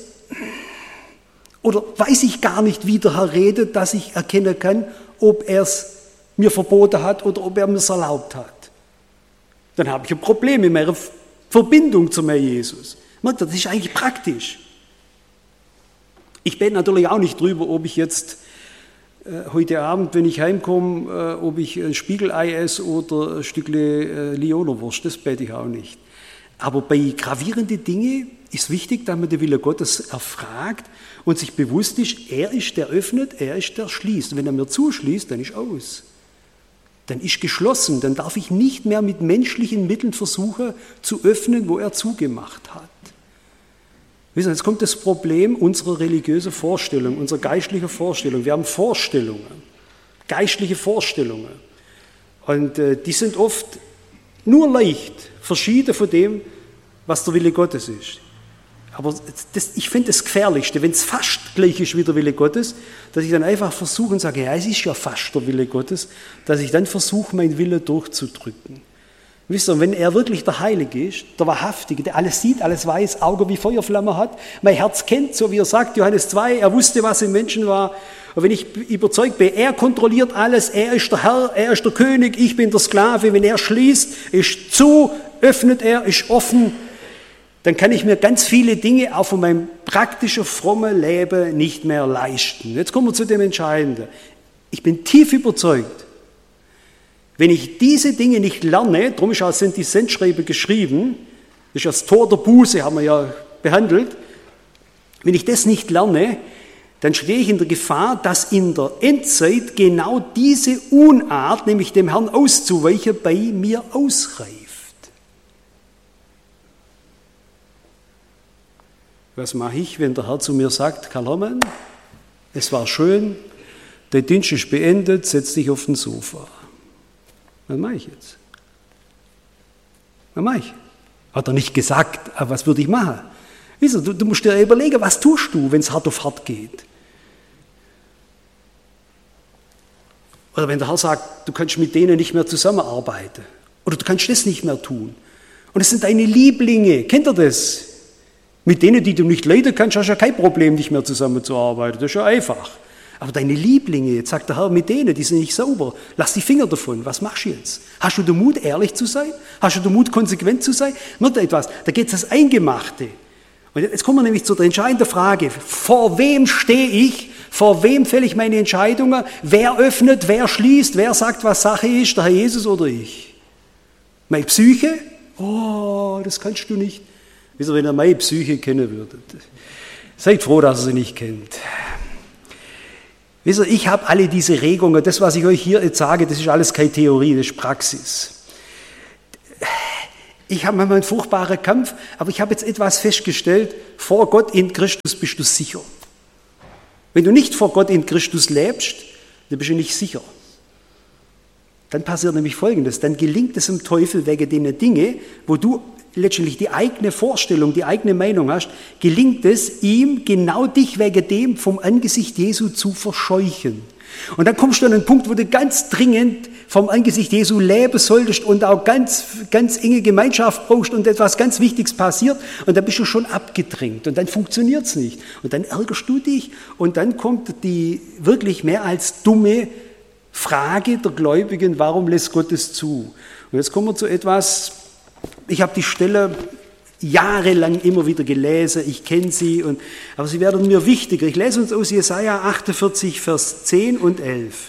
oder weiß ich gar nicht, wie der Herr redet, dass ich erkennen kann, ob er es mir verboten hat oder ob er mir es erlaubt hat. Dann habe ich ein Problem in meiner Verbindung zum Herrn Jesus. Merkt ihr, das ist eigentlich praktisch. Ich bete natürlich auch nicht drüber, ob ich jetzt heute Abend, wenn ich heimkomme, ob ich ein Spiegelei esse oder ein Stückle Lionerwurst, das bete ich auch nicht. Aber bei gravierenden Dingen ist wichtig, dass man den Willen Gottes erfragt und sich bewusst ist, er ist der öffnet, er ist der schließt. Und wenn er mir zuschließt, dann ist aus. Dann ist geschlossen, dann darf ich nicht mehr mit menschlichen Mitteln versuchen zu öffnen, wo er zugemacht hat. Wissen Sie, jetzt kommt das Problem unserer religiösen Vorstellung, unserer geistlichen Vorstellung. Wir haben Vorstellungen, geistliche Vorstellungen. Und äh, die sind oft nur leicht verschieden von dem, was der Wille Gottes ist. Aber das, ich finde das Gefährlichste, wenn es fast gleich ist wie der Wille Gottes, dass ich dann einfach versuche und sage, ja, es ist ja fast der Wille Gottes, dass ich dann versuche, meinen Wille durchzudrücken. Wisst ihr, wenn er wirklich der Heilige ist, der Wahrhaftige, der alles sieht, alles weiß, Augen wie Feuerflamme hat, mein Herz kennt, so wie er sagt, Johannes zwei, er wusste, was im Menschen war. Und wenn ich überzeugt bin, er kontrolliert alles, er ist der Herr, er ist der König, ich bin der Sklave, wenn er schließt, ist zu, öffnet er, ist offen, dann kann ich mir ganz viele Dinge auch von meinem praktischen, frommen Leben nicht mehr leisten. Jetzt kommen wir zu dem Entscheidenden. Ich bin tief überzeugt, wenn ich diese Dinge nicht lerne, darum ist auch, sind die Sendschreiben geschrieben, das ist das Tor der Buße, haben wir ja behandelt, wenn ich das nicht lerne, dann stehe ich in der Gefahr, dass in der Endzeit genau diese Unart, nämlich dem Herrn auszuweichen, bei mir ausreift. Was mache ich, wenn der Herr zu mir sagt, Karl Hermann, es war schön, dein Dienst ist beendet, setz dich auf den Sofa. Was mache ich jetzt? Was mache ich? Hat er nicht gesagt, aber was würde ich machen? Weißt du, du, du musst dir überlegen, was tust du, wenn es hart auf hart geht? Oder wenn der Herr sagt, du kannst mit denen nicht mehr zusammenarbeiten. Oder du kannst das nicht mehr tun. Und es sind deine Lieblinge. Kennt ihr das? Mit denen, die du nicht leiden kannst, hast du ja kein Problem, nicht mehr zusammenzuarbeiten. Das ist ja einfach. Aber deine Lieblinge, jetzt sagt der Herr, mit denen, die sind nicht sauber. Lass die Finger davon. Was machst du jetzt? Hast du den Mut, ehrlich zu sein? Hast du den Mut, konsequent zu sein? Nur etwas, da geht es das Eingemachte. Und jetzt kommen wir nämlich zu der entscheidenden Frage. Vor wem stehe ich? Vor wem fälle ich meine Entscheidungen? Wer öffnet, wer schließt, wer sagt, was Sache ist? Der Herr Jesus oder ich? Meine Psyche? Oh, das kannst du nicht. Wisst ihr, wenn ihr meine Psyche kennen würdet. Seid froh, dass ihr sie nicht kennt. Wisst ihr, ich habe alle diese Regungen, das, was ich euch hier jetzt sage, das ist alles keine Theorie, das ist Praxis. Ich habe manchmal einen furchtbaren Kampf, aber ich habe jetzt etwas festgestellt, vor Gott in Christus bist du sicher. Wenn du nicht vor Gott in Christus lebst, dann bist du nicht sicher. Dann passiert nämlich Folgendes, dann gelingt es dem Teufel wegen den Dinge, wo du letztendlich die eigene Vorstellung, die eigene Meinung hast, gelingt es ihm, genau dich wegen dem vom Angesicht Jesu zu verscheuchen. Und dann kommst du an einen Punkt, wo du ganz dringend vom Angesicht Jesu leben solltest und auch ganz, ganz enge Gemeinschaft brauchst und etwas ganz Wichtiges passiert und dann bist du schon abgedrängt und dann funktioniert es nicht. Und dann ärgerst du dich und dann kommt die wirklich mehr als dumme Frage der Gläubigen, warum lässt Gott es zu? Und jetzt kommen wir zu etwas, ich habe die Stelle jahrelang immer wieder gelesen, ich kenne sie, und, aber sie werden mir wichtiger. Ich lese uns aus Jesaja achtundvierzig, Vers zehn und elf.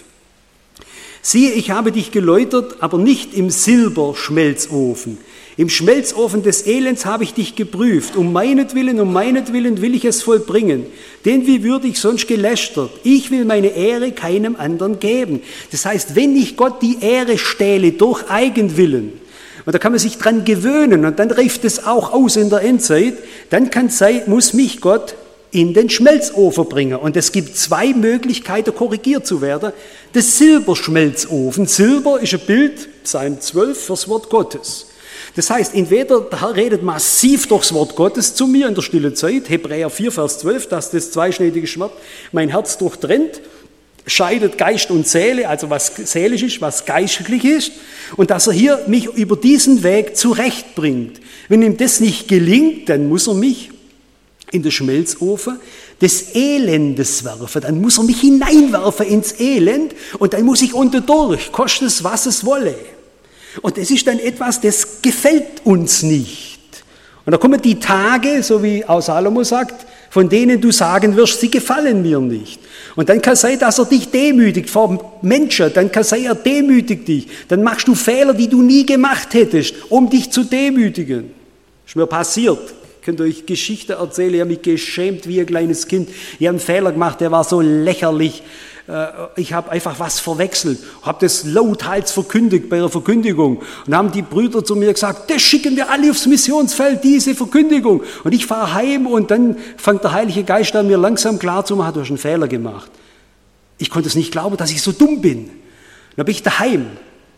Siehe, ich habe dich geläutert, aber nicht im Silberschmelzofen. Im Schmelzofen des Elends habe ich dich geprüft. Um meinetwillen, um meinetwillen will ich es vollbringen. Denn wie würde ich sonst gelästert? Ich will meine Ehre keinem anderen geben. Das heißt, wenn ich Gott die Ehre stähle durch Eigenwillen, und da kann man sich dran gewöhnen und dann reift es auch aus in der Endzeit, dann kann sein, muss mich Gott in den Schmelzofen bringen. Und es gibt zwei Möglichkeiten, korrigiert zu werden. Das Silberschmelzofen. Silber ist ein Bild, Psalm zwölf, fürs Wort Gottes. Das heißt, entweder der Herr redet massiv durchs Wort Gottes zu mir in der stillen Zeit, Hebräer vier, Vers zwölf, dass das zweischneidige Schwert mein Herz durchtrennt, scheidet Geist und Seele, also was seelisch ist, was geistlich ist, und dass er hier mich über diesen Weg zurechtbringt. Wenn ihm das nicht gelingt, dann muss er mich in den Schmelzofen des Elendes werfen, dann muss er mich hineinwerfen ins Elend und dann muss ich unten durch, koste es, was es wolle. Und das ist dann etwas, das gefällt uns nicht. Und da kommen die Tage, so wie auch Salomo sagt, von denen du sagen wirst, sie gefallen mir nicht. Und dann kann es sein, dass er dich demütigt vor Menschen, dann kann es sein, er demütigt dich. Dann machst du Fehler, die du nie gemacht hättest, um dich zu demütigen. Das ist mir passiert. Ich könnte euch Geschichte erzählen, ich habe mich geschämt wie ein kleines Kind. Ich habe einen Fehler gemacht, der war so lächerlich. Ich habe einfach was verwechselt, habe das lauthals verkündigt bei einer Verkündigung. Und dann haben die Brüder zu mir gesagt, das schicken wir alle aufs Missionsfeld, diese Verkündigung. Und ich fahre heim und dann fängt der Heilige Geist an, mir langsam klar zu machen, du hast einen Fehler gemacht. Ich konnte es nicht glauben, dass ich so dumm bin. Dann bin ich daheim.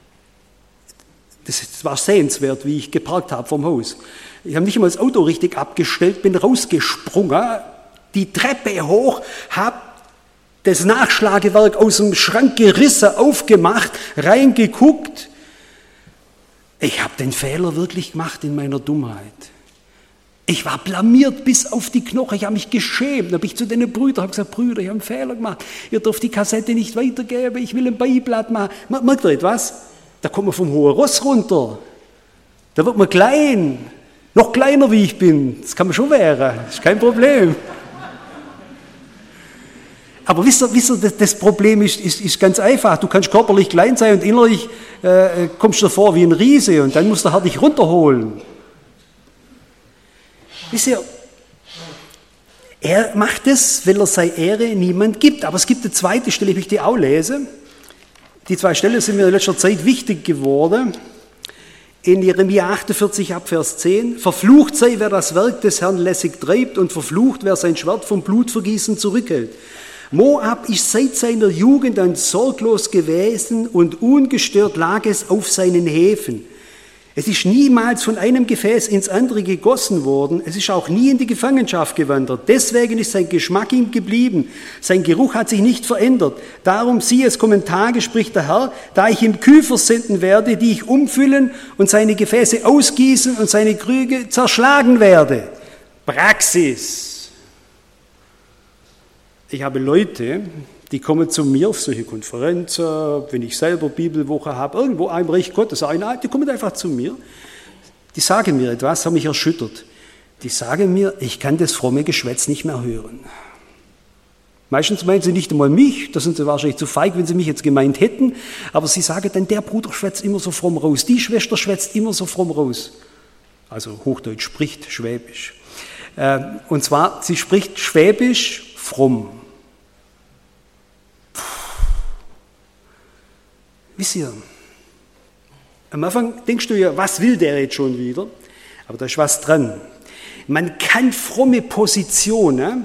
Das war sehenswert, wie ich geparkt habe vom Haus. Ich habe nicht mal das Auto richtig abgestellt, bin rausgesprungen, die Treppe hoch, habe das Nachschlagewerk aus dem Schrank gerissen, aufgemacht, reingeguckt. Ich habe den Fehler wirklich gemacht in meiner Dummheit. Ich war blamiert bis auf die Knochen, ich habe mich geschämt. Da bin ich zu den Brüdern, habe gesagt, Brüder, ich habe einen Fehler gemacht. Ihr dürft die Kassette nicht weitergeben, ich will ein Beiblatt machen. Merkt ihr etwas? Da kommt man vom hohen Ross runter. Da wird man klein, noch kleiner wie ich bin. Das kann man schon wehren, das ist kein Problem. Aber wisst ihr, wisst ihr, das Problem ist, ist, ist ganz einfach. Du kannst körperlich klein sein und innerlich äh, kommst du vor wie ein Riese und dann musst der Herr dich runterholen. Wisst ihr, er macht es, weil er seine Ehre niemand gibt. Aber es gibt eine zweite Stelle, ich möchte die auch lesen. Die zwei Stellen sind mir in letzter Zeit wichtig geworden. In Jeremia achtundvierzig, ab Vers zehn. Verflucht sei, wer das Werk des Herrn lässig treibt, und verflucht, wer sein Schwert vom Blutvergießen zurückhält. Moab ist seit seiner Jugend ein sorglos gewesen und ungestört lag es auf seinen Häfen. Es ist niemals von einem Gefäß ins andere gegossen worden, es ist auch nie in die Gefangenschaft gewandert. Deswegen ist sein Geschmack ihm geblieben, sein Geruch hat sich nicht verändert. Darum siehe, es kommen Tage, spricht der Herr, da ich ihm Küfer senden werde, die ich umfüllen und seine Gefäße ausgießen und seine Krüge zerschlagen werde. Praxis. Ich habe Leute, die kommen zu mir auf solche Konferenzen, wenn ich selber Bibelwoche habe, irgendwo im Reich Gottes, die kommen einfach zu mir, die sagen mir etwas, haben mich erschüttert. Die sagen mir, ich kann das fromme Geschwätz nicht mehr hören. Meistens meinen sie nicht einmal mich, da sind sie wahrscheinlich zu feig, wenn sie mich jetzt gemeint hätten, aber sie sagen dann, der Bruder schwätzt immer so fromm raus, die Schwester schwätzt immer so fromm raus. also Hochdeutsch spricht Schwäbisch. Äh, und zwar, sie spricht Schwäbisch fromm. Puh. Wisst ihr, am Anfang denkst du ja, was will der jetzt schon wieder? Aber da ist was dran. Man kann fromme Positionen,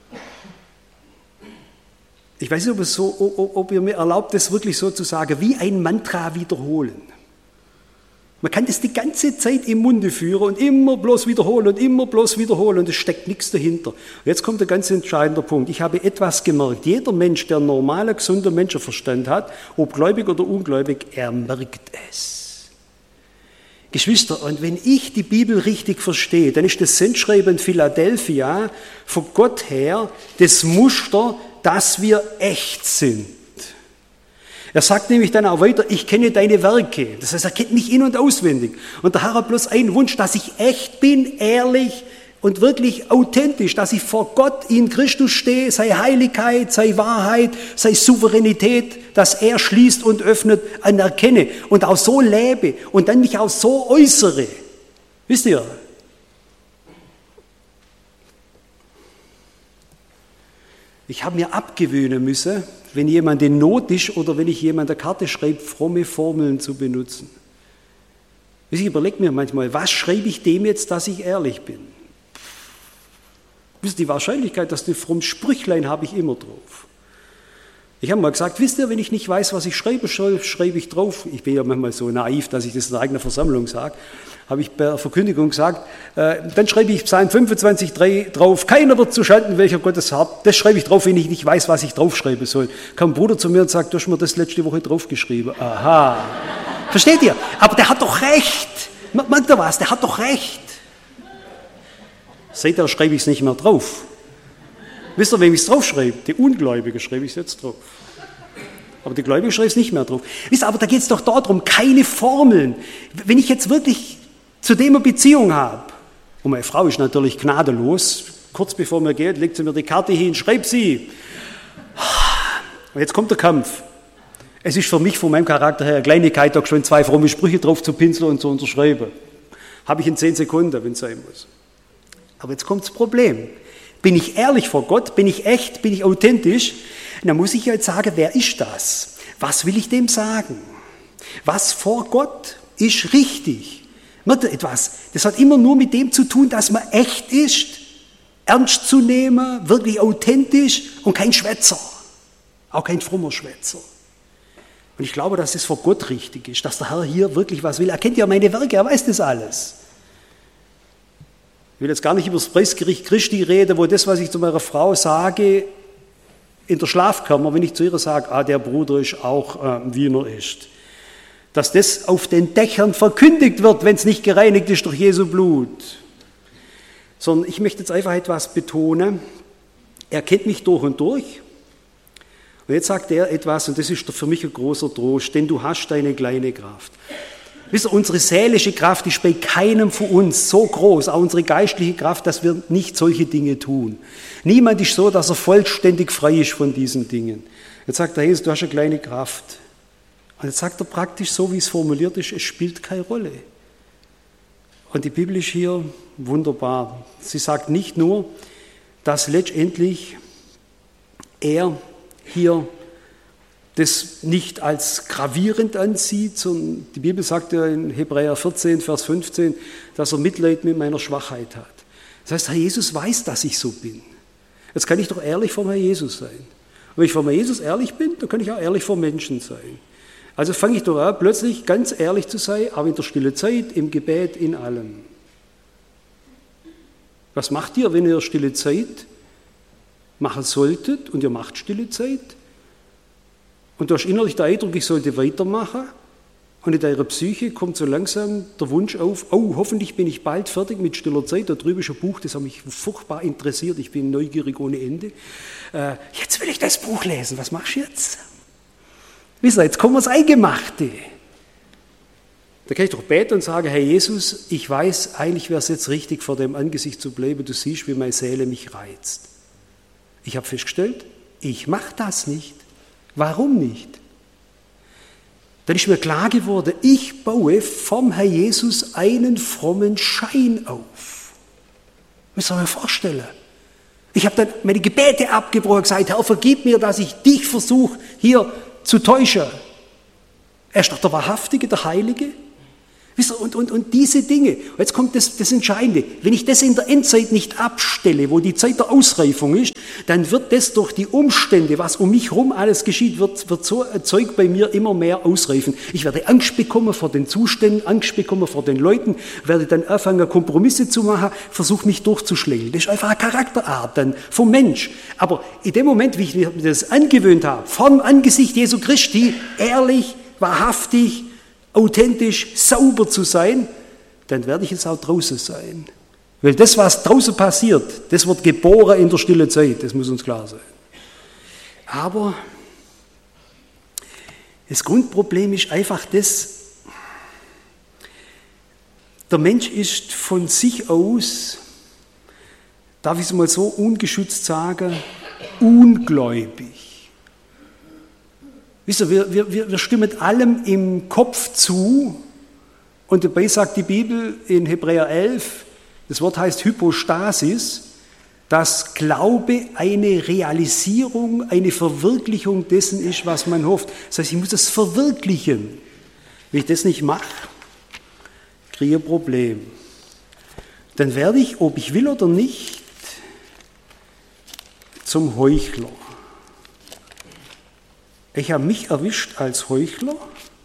ich weiß nicht, ob, es so, ob ihr mir erlaubt, das wirklich so zu sagen, wie ein Mantra wiederholen. Man kann das die ganze Zeit im Munde führen und immer bloß wiederholen und immer bloß wiederholen und es steckt nichts dahinter. Und jetzt kommt der ganz entscheidende Punkt. Ich habe etwas gemerkt. Jeder Mensch, der normaler, gesunder Menschenverstand hat, ob gläubig oder ungläubig, er merkt es. Geschwister, und wenn ich die Bibel richtig verstehe, dann ist das Sendschreiben in Philadelphia von Gott her das Muster, dass wir echt sind. Er sagt nämlich dann auch weiter, ich kenne deine Werke. Das heißt, er kennt mich in- und auswendig. Und der Herr hat bloß einen Wunsch, dass ich echt bin, ehrlich und wirklich authentisch, dass ich vor Gott in Christus stehe, sei Heiligkeit, sei Wahrheit, sei Souveränität, dass er schließt und öffnet, anerkenne und auch so lebe und dann mich auch so äußere. Wisst ihr? Ich habe mir abgewöhnen müssen, wenn jemand in Not ist oder wenn ich jemand eine Karte schreibe, fromme Formeln zu benutzen. Ich überlege mir manchmal, was schreibe ich dem jetzt, dass ich ehrlich bin? Wisst ihr, die Wahrscheinlichkeit, dass du fromm Sprüchlein habe ich immer drauf. Ich habe mal gesagt, wisst ihr, wenn ich nicht weiß, was ich schreibe, schreibe ich drauf. Ich bin ja manchmal so naiv, dass ich das in der eigenen Versammlung sage. Habe ich bei der Verkündigung gesagt, äh, dann schreibe ich Psalm fünfundzwanzig drei drauf, keiner wird zu schalten, welcher Gottes Haupt. Das schreibe ich drauf, wenn ich nicht weiß, was ich draufschreiben soll. Kam ein Bruder zu mir und sagt, du hast mir das letzte Woche draufgeschrieben. Aha. Versteht ihr? Aber der hat doch recht. Merkt ihr was? Der hat doch recht. Seitdem schreibe ich es nicht mehr drauf. Wisst ihr, wem ich es draufschreibe? Die Ungläubige schreibe ich es jetzt drauf. Aber die Gläubige schreibt es nicht mehr drauf. Wisst ihr, aber da geht es doch darum, keine Formeln. Wenn ich jetzt wirklich zu dem eine Beziehung habe, und meine Frau ist natürlich gnadenlos, kurz bevor mir geht, legt sie mir die Karte hin, schreibt sie. Und jetzt kommt der Kampf. Es ist für mich, von meinem Charakter her, eine Kleinigkeit, da schon zwei fromme Sprüche drauf zu pinseln und zu unterschreiben. Habe ich in zehn Sekunden, wenn es sein muss. Aber jetzt kommt das Problem. Bin ich ehrlich vor Gott? Bin ich echt? Bin ich authentisch? Dann muss ich jetzt sagen, wer ist das? Was will ich dem sagen? Was vor Gott ist richtig? Etwas. Das hat immer nur mit dem zu tun, dass man echt ist, ernst zu nehmen, wirklich authentisch und kein Schwätzer. Auch kein frommer Schwätzer. Und ich glaube, dass es vor Gott richtig ist, dass der Herr hier wirklich was will. Er kennt ja meine Werke, er weiß das alles. Ich will jetzt gar nicht über das Preisgericht Christi reden, wo das, was ich zu meiner Frau sage, in der Schlafkammer, wenn ich zu ihr sage, ah, der Bruder ist auch äh, Wiener ist, dass das auf den Dächern verkündigt wird, wenn es nicht gereinigt ist durch Jesu Blut. Sondern ich möchte jetzt einfach etwas betonen. Er kennt mich durch und durch. Und jetzt sagt er etwas, und das ist für mich ein großer Trost, denn du hast deine kleine Kraft. Wisst ihr, unsere seelische Kraft ist bei keinem von uns so groß, auch unsere geistliche Kraft, dass wir nicht solche Dinge tun. Niemand ist so, dass er vollständig frei ist von diesen Dingen. Jetzt sagt der Jesus, du hast eine kleine Kraft. Und jetzt sagt er praktisch so, wie es formuliert ist, es spielt keine Rolle. Und die Bibel ist hier wunderbar. Sie sagt nicht nur, dass letztendlich er hier das nicht als gravierend ansieht, sondern die Bibel sagt ja in Hebräer vierzehn, Vers fünfzehn, dass er Mitleid mit meiner Schwachheit hat. Das heißt, Herr Jesus weiß, dass ich so bin. Jetzt kann ich doch ehrlich vor Herrn Jesus sein. Und wenn ich vor Herrn Jesus ehrlich bin, dann kann ich auch ehrlich vor Menschen sein. Also fange ich doch an, plötzlich ganz ehrlich zu sein, aber in der stillen Zeit, im Gebet, in allem. Was macht ihr, wenn ihr stille Zeit machen solltet und ihr macht stille Zeit? Und du hast innerlich den Eindruck, ich sollte weitermachen. Und in deiner Psyche kommt so langsam der Wunsch auf, oh, hoffentlich bin ich bald fertig mit stiller Zeit. Da drüben ist ein Buch, das hat mich furchtbar interessiert. Ich bin neugierig ohne Ende. Äh, jetzt will ich das Buch lesen. Was machst du jetzt? Wisst ihr, jetzt kommen wir ins Eingemachte. Da kann ich doch beten und sagen, Herr Jesus, ich weiß, eigentlich wäre es jetzt richtig, vor dem Angesicht zu bleiben. Du siehst, wie meine Seele mich reizt. Ich habe festgestellt, ich mache das nicht. Warum nicht? dann ist mir klar geworden, ich baue vom Herr Jesus einen frommen Schein auf. Müsst ihr euch vorstellen. Ich habe dann meine Gebete abgebrochen und gesagt, Herr, vergib mir, dass ich dich versuche, hier zu täuschen. Er ist doch der Wahrhaftige, der Heilige. Wisst ihr, und, und, und diese Dinge, und jetzt kommt das, das Entscheidende, wenn ich das in der Endzeit nicht abstelle, wo die Zeit der Ausreifung ist, dann wird das durch die Umstände, was um mich herum alles geschieht, wird, wird so ein Zeug bei mir immer mehr ausreifen. Ich werde Angst bekommen vor den Zuständen, Angst bekommen vor den Leuten, werde dann anfangen, Kompromisse zu machen, versuche mich durchzuschlängeln. Das ist einfach eine Charakterart dann vom Mensch. Aber in dem Moment, wie ich mir das angewöhnt habe, vom Angesicht Jesu Christi, ehrlich, wahrhaftig, authentisch, sauber zu sein, dann werde ich jetzt auch draußen sein. Weil das, was draußen passiert, das wird geboren in der stillen Zeit, das muss uns klar sein. Aber das Grundproblem ist einfach das, der Mensch ist von sich aus, darf ich es mal so ungeschützt sagen, ungläubig. Wisst ihr, wir, wir, wir stimmen allem im Kopf zu und dabei sagt die Bibel in Hebräer elf, das Wort heißt Hypostasis, dass Glaube eine Realisierung, eine Verwirklichung dessen ist, was man hofft. Das heißt, ich muss es verwirklichen. Wenn ich das nicht mache, kriege ich ein Problem. Dann werde ich, ob ich will oder nicht, zum Heuchler. Ich habe mich erwischt als Heuchler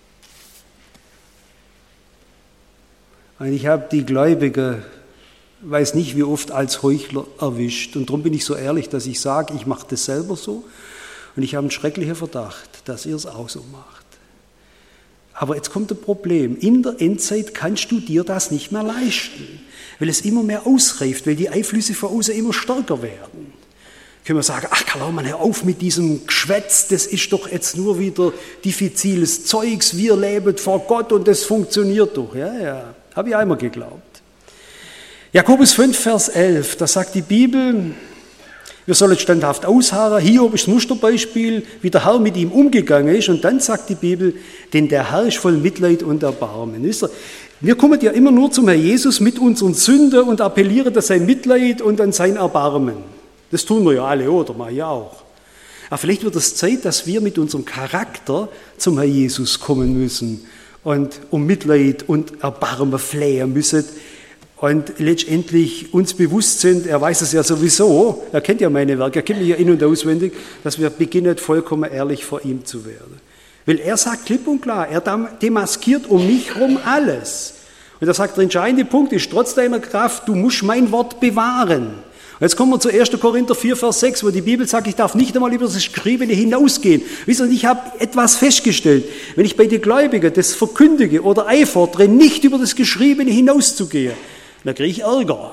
und ich habe die Gläubigen, weiß nicht wie oft, als Heuchler erwischt. Und darum bin ich so ehrlich, dass ich sage, ich mache das selber so und ich habe einen schrecklichen Verdacht, dass ihr es auch so macht. Aber jetzt kommt ein Problem. In der Endzeit kannst du dir das nicht mehr leisten, weil es immer mehr ausreift, weil die Einflüsse von außen immer stärker werden. Können wir sagen, ach Karl Laumann, hör auf mit diesem Geschwätz, das ist doch jetzt nur wieder diffiziles Zeugs, wir leben vor Gott und das funktioniert doch. Ja, ja, habe ich einmal geglaubt. Jakobus fünf, Vers elf, da sagt die Bibel, wir sollen standhaft ausharren. Hiob ist das Musterbeispiel, wie der Herr mit ihm umgegangen ist. Und dann sagt die Bibel, denn der Herr ist voll Mitleid und Erbarmen. Wisst ihr, wir kommen ja immer nur zum Herrn Jesus mit unseren Sünden und appellieren an sein Mitleid und an sein Erbarmen. Das tun wir ja alle, oder? Mal ja auch. Aber vielleicht wird es Zeit, dass wir mit unserem Charakter zum Herrn Jesus kommen müssen und um Mitleid und Erbarmen flehen müssen und letztendlich uns bewusst sind, er weiß es ja sowieso, er kennt ja meine Werke, er kennt mich ja in- und auswendig, dass wir beginnen, vollkommen ehrlich vor ihm zu werden. Weil er sagt klipp und klar, er demaskiert um mich herum alles. Und er sagt, der entscheidende Punkt ist, trotz deiner Kraft, du musst mein Wort bewahren. Jetzt kommen wir zu erster Korinther vier, Vers sechs, wo die Bibel sagt, ich darf nicht einmal über das Geschriebene hinausgehen. Wisst ihr, ich habe etwas festgestellt. Wenn ich bei den Gläubigen das verkündige oder einfordere, nicht über das Geschriebene hinauszugehen, dann kriege ich Ärger.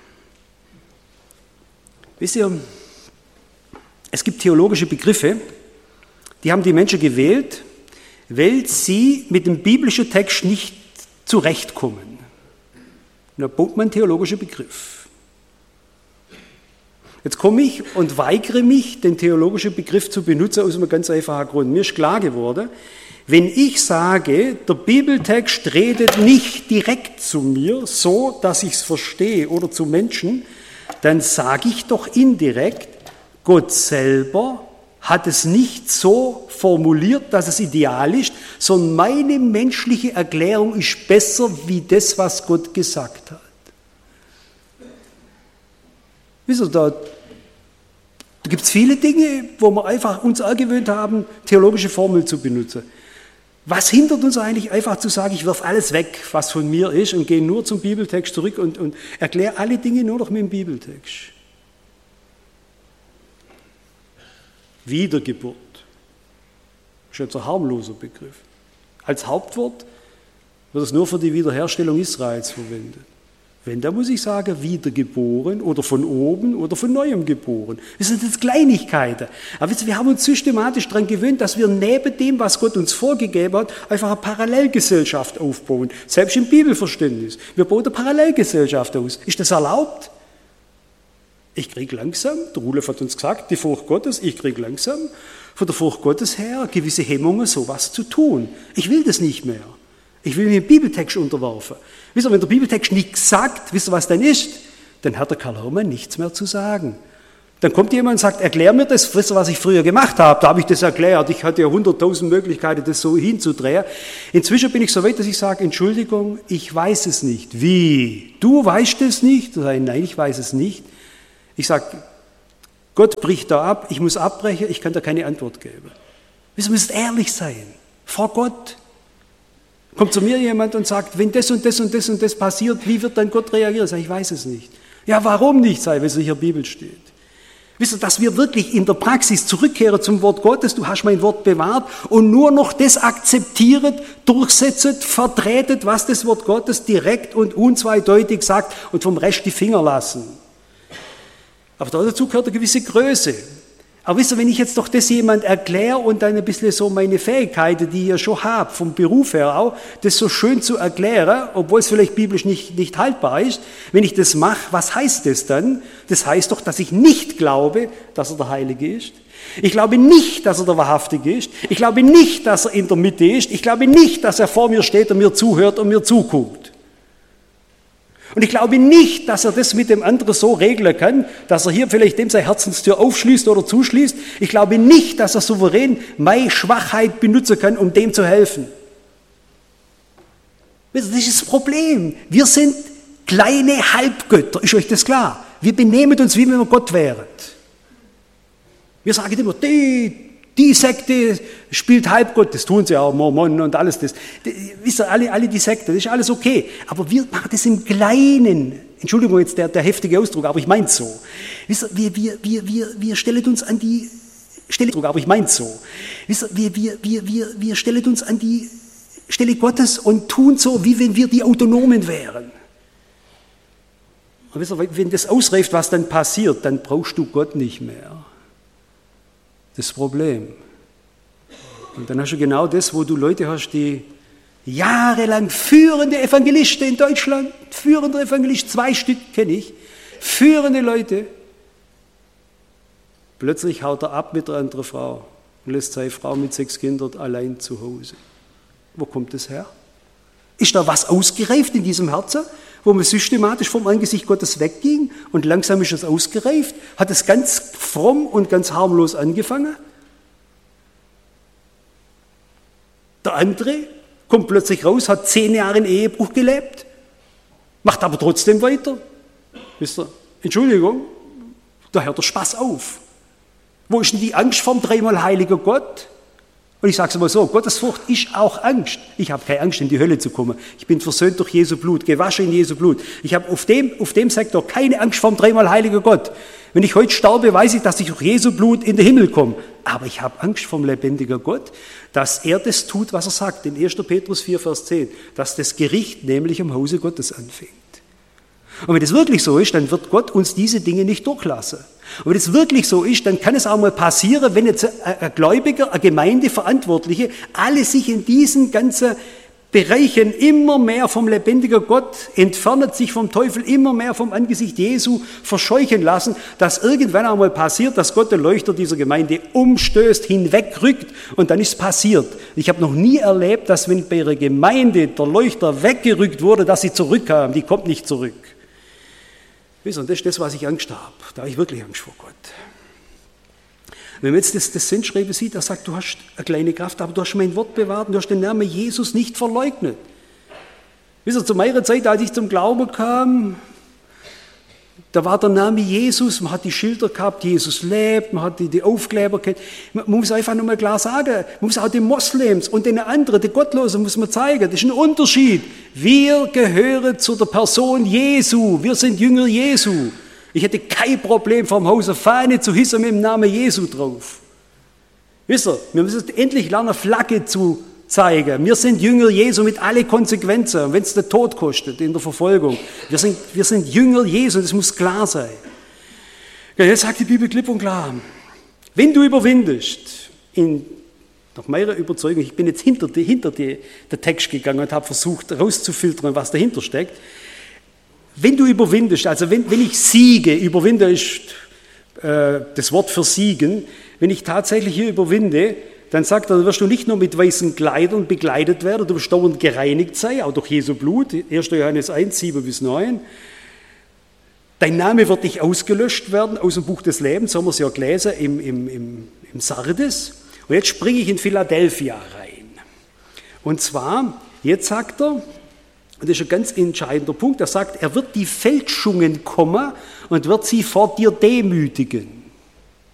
Wisst ihr, es gibt theologische Begriffe, die haben die Menschen gewählt, weil sie mit dem biblischen Text nicht zurechtkommen. Da baut man einen theologischen Begriff. Jetzt komme ich und weigere mich, den theologischen Begriff zu benutzen, aus einem ganz einfachen Grund. Mir ist klar geworden, wenn ich sage, der Bibeltext redet nicht direkt zu mir, so dass ich es verstehe, oder zu Menschen, dann sage ich doch indirekt, Gott selber hat es nicht so formuliert, dass es ideal ist, sondern meine menschliche Erklärung ist besser wie das, was Gott gesagt hat. Wisst ihr, da, da gibt es viele Dinge, wo wir einfach uns angewöhnt haben, theologische Formeln zu benutzen. Was hindert uns eigentlich einfach zu sagen, ich wirf alles weg, was von mir ist und gehe nur zum Bibeltext zurück und, und erkläre alle Dinge nur noch mit dem Bibeltext? Wiedergeburt. Das ist jetzt ein harmloser Begriff. Als Hauptwort wird es nur für die Wiederherstellung Israels verwendet. Wenn, da muss ich sagen, wiedergeboren oder von oben oder von neuem geboren. Das sind jetzt Kleinigkeiten. Aber wir haben uns systematisch daran gewöhnt, dass wir neben dem, was Gott uns vorgegeben hat, einfach eine Parallelgesellschaft aufbauen. Selbst im Bibelverständnis. Wir bauen eine Parallelgesellschaft aus. Ist das erlaubt? Ich kriege langsam, der Rudolf hat uns gesagt, die Furcht Gottes, ich kriege langsam von der Furcht Gottes her gewisse Hemmungen, sowas zu tun. Ich will das nicht mehr. Ich will mir den Bibeltext unterwerfen. Wisst ihr, wenn der Bibeltext nichts sagt, wisst ihr, was dann ist? Dann hat der Karl Hermann nichts mehr zu sagen. Dann kommt jemand und sagt, erklär mir das, wisst ihr, was ich früher gemacht habe? Da habe ich das erklärt. Ich hatte ja hunderttausend Möglichkeiten, das so hinzudrehen. Inzwischen bin ich so weit, dass ich sage, Entschuldigung, ich weiß es nicht. Wie? Du weißt es nicht? Nein, ich weiß es nicht. Ich sage, Gott bricht da ab, ich muss abbrechen, ich kann da keine Antwort geben. Wir müssen ehrlich sein, vor Gott. Kommt zu mir jemand und sagt, wenn das und das und das und das passiert, wie wird dann Gott reagieren? Ich sage, ich weiß es nicht. Ja, warum nicht, sei, wenn es in der Bibel steht. Wisst ihr, dass wir wirklich in der Praxis zurückkehren zum Wort Gottes, du hast mein Wort bewahrt, und nur noch das akzeptiert, durchsetzt, vertretet, was das Wort Gottes direkt und unzweideutig sagt, und vom Rest die Finger lassen. Aber dazu gehört eine gewisse Größe. Aber wisst ihr, wenn ich jetzt doch das jemand erkläre und dann ein bisschen so meine Fähigkeiten, die ich ja schon habe, vom Beruf her auch, das so schön zu erklären, obwohl es vielleicht biblisch nicht, nicht haltbar ist, wenn ich das mache, was heißt das dann? Das heißt doch, dass ich nicht glaube, dass er der Heilige ist. Ich glaube nicht, dass er der Wahrhaftige ist. Ich glaube nicht, dass er in der Mitte ist. Ich glaube nicht, dass er vor mir steht und mir zuhört und mir zuguckt. Und ich glaube nicht, dass er das mit dem anderen so regeln kann, dass er hier vielleicht dem seine Herzenstür aufschließt oder zuschließt. Ich glaube nicht, dass er souverän meine Schwachheit benutzen kann, um dem zu helfen. Das ist das Problem. Wir sind kleine Halbgötter, ist euch das klar? Wir benehmen uns, wie wenn wir Gott wären. Wir sagen immer, die, die Sekte spielt Halbgott, das tun sie auch, Mormonen und alles das. Wisst ihr, alle, alle die Sekte, das ist alles okay. Aber wir machen das im Kleinen. Entschuldigung jetzt der, der heftige Ausdruck, aber ich meine es so. Wisst ihr, wir, wir, wir, wir, wir stellen uns an die Stelle, aber ich meine es so. Wisst ihr, wir, wir, wir, wir, wir stellen uns an die Stelle Gottes und tun so, wie wenn wir die Autonomen wären. Und wisst ihr, wenn das ausreicht, was dann passiert, dann brauchst du Gott nicht mehr. Das Problem. Und dann hast du genau das, wo du Leute hast, die jahrelang führende Evangelisten in Deutschland, führende Evangelisten, zwei Stück kenne ich, führende Leute, plötzlich haut er ab mit einer anderen Frau und lässt seine Frau mit sechs Kindern allein zu Hause. Wo kommt das her? Ist da was ausgereift in diesem Herzen, wo man systematisch vom Angesicht Gottes wegging und langsam ist es ausgereift? Hat es ganz fromm und ganz harmlos angefangen? Der andere kommt plötzlich raus, hat zehn Jahre in Ehebruch gelebt, macht aber trotzdem weiter. Wisst ihr, Entschuldigung, da hört der Spaß auf. Wo ist denn die Angst vom dreimal heiligen Gott? Und ich sage es mal so, Gottesfurcht ist auch Angst. Ich habe keine Angst, in die Hölle zu kommen. Ich bin versöhnt durch Jesu Blut, gewaschen in Jesu Blut. Ich habe auf dem, auf dem Sektor keine Angst vor dem dreimal heiligen Gott. Wenn ich heute sterbe, weiß ich, dass ich durch Jesu Blut in den Himmel komme. Aber ich habe Angst vom lebendigen Gott, dass er das tut, was er sagt, in erster Petrus vier, Vers zehn, dass das Gericht nämlich im Hause Gottes anfängt. Und wenn das wirklich so ist, dann wird Gott uns diese Dinge nicht durchlassen. Und wenn es wirklich so ist, dann kann es auch mal passieren, wenn jetzt ein Gläubiger, eine Gemeindeverantwortliche, alle sich in diesen ganzen Bereichen immer mehr vom lebendigen Gott entfernen, sich vom Teufel immer mehr vom Angesicht Jesu verscheuchen lassen, dass irgendwann einmal passiert, dass Gott den Leuchter dieser Gemeinde umstößt, hinwegrückt und dann ist es passiert. Ich habe noch nie erlebt, dass wenn bei ihrer Gemeinde der Leuchter weggerückt wurde, dass sie zurückkam. Die kommt nicht zurück. Und das ist das, was ich Angst habe. Da habe ich wirklich Angst vor Gott. Wenn man jetzt das, das Sendschreiben sieht, er sagt, du hast eine kleine Kraft, aber du hast mein Wort bewahrt und du hast den Namen Jesus nicht verleugnet. Wisst ihr, zu meiner Zeit, als ich zum Glauben kam, da war der Name Jesus, man hat die Schilder gehabt, Jesus lebt, man hat die, die Aufkleber gehabt. Man muss einfach nochmal klar sagen, man muss auch den Moslems und den anderen, den Gottlosen, muss man zeigen, das ist ein Unterschied. Wir gehören zu der Person Jesu, wir sind Jünger Jesu. Ich hätte kein Problem, vom Haus eine Fahne zu hissen mit dem Namen Jesu drauf. Wisst ihr, wir müssen endlich lernen, Flagge zu zeigen. Wir sind Jünger Jesu mit allen Konsequenzen, wenn es den Tod kostet in der Verfolgung. Wir sind, wir sind Jünger Jesu, das muss klar sein. Ja, jetzt sagt die Bibel klipp und klar, wenn du überwindest, in, nach meiner Überzeugung, ich bin jetzt hinter, die, hinter die, den Text gegangen und habe versucht herauszufiltern, was dahinter steckt, wenn du überwindest, also wenn, wenn ich siege, überwinde ist äh, das Wort für siegen, wenn ich tatsächlich hier überwinde, dann sagt er, dann wirst du nicht nur mit weißen Kleidern begleitet werden, du wirst dauernd gereinigt sein, auch durch Jesu Blut, erster Johannes eins, sieben bis neun. Dein Name wird nicht ausgelöscht werden aus dem Buch des Lebens, so haben wir es ja gelesen im, im, im, im Sardes. Und jetzt springe ich in Philadelphia rein. Und zwar, jetzt sagt er, und das ist ein ganz entscheidender Punkt, er sagt, er wird die Fälschungen kommen und wird sie vor dir demütigen.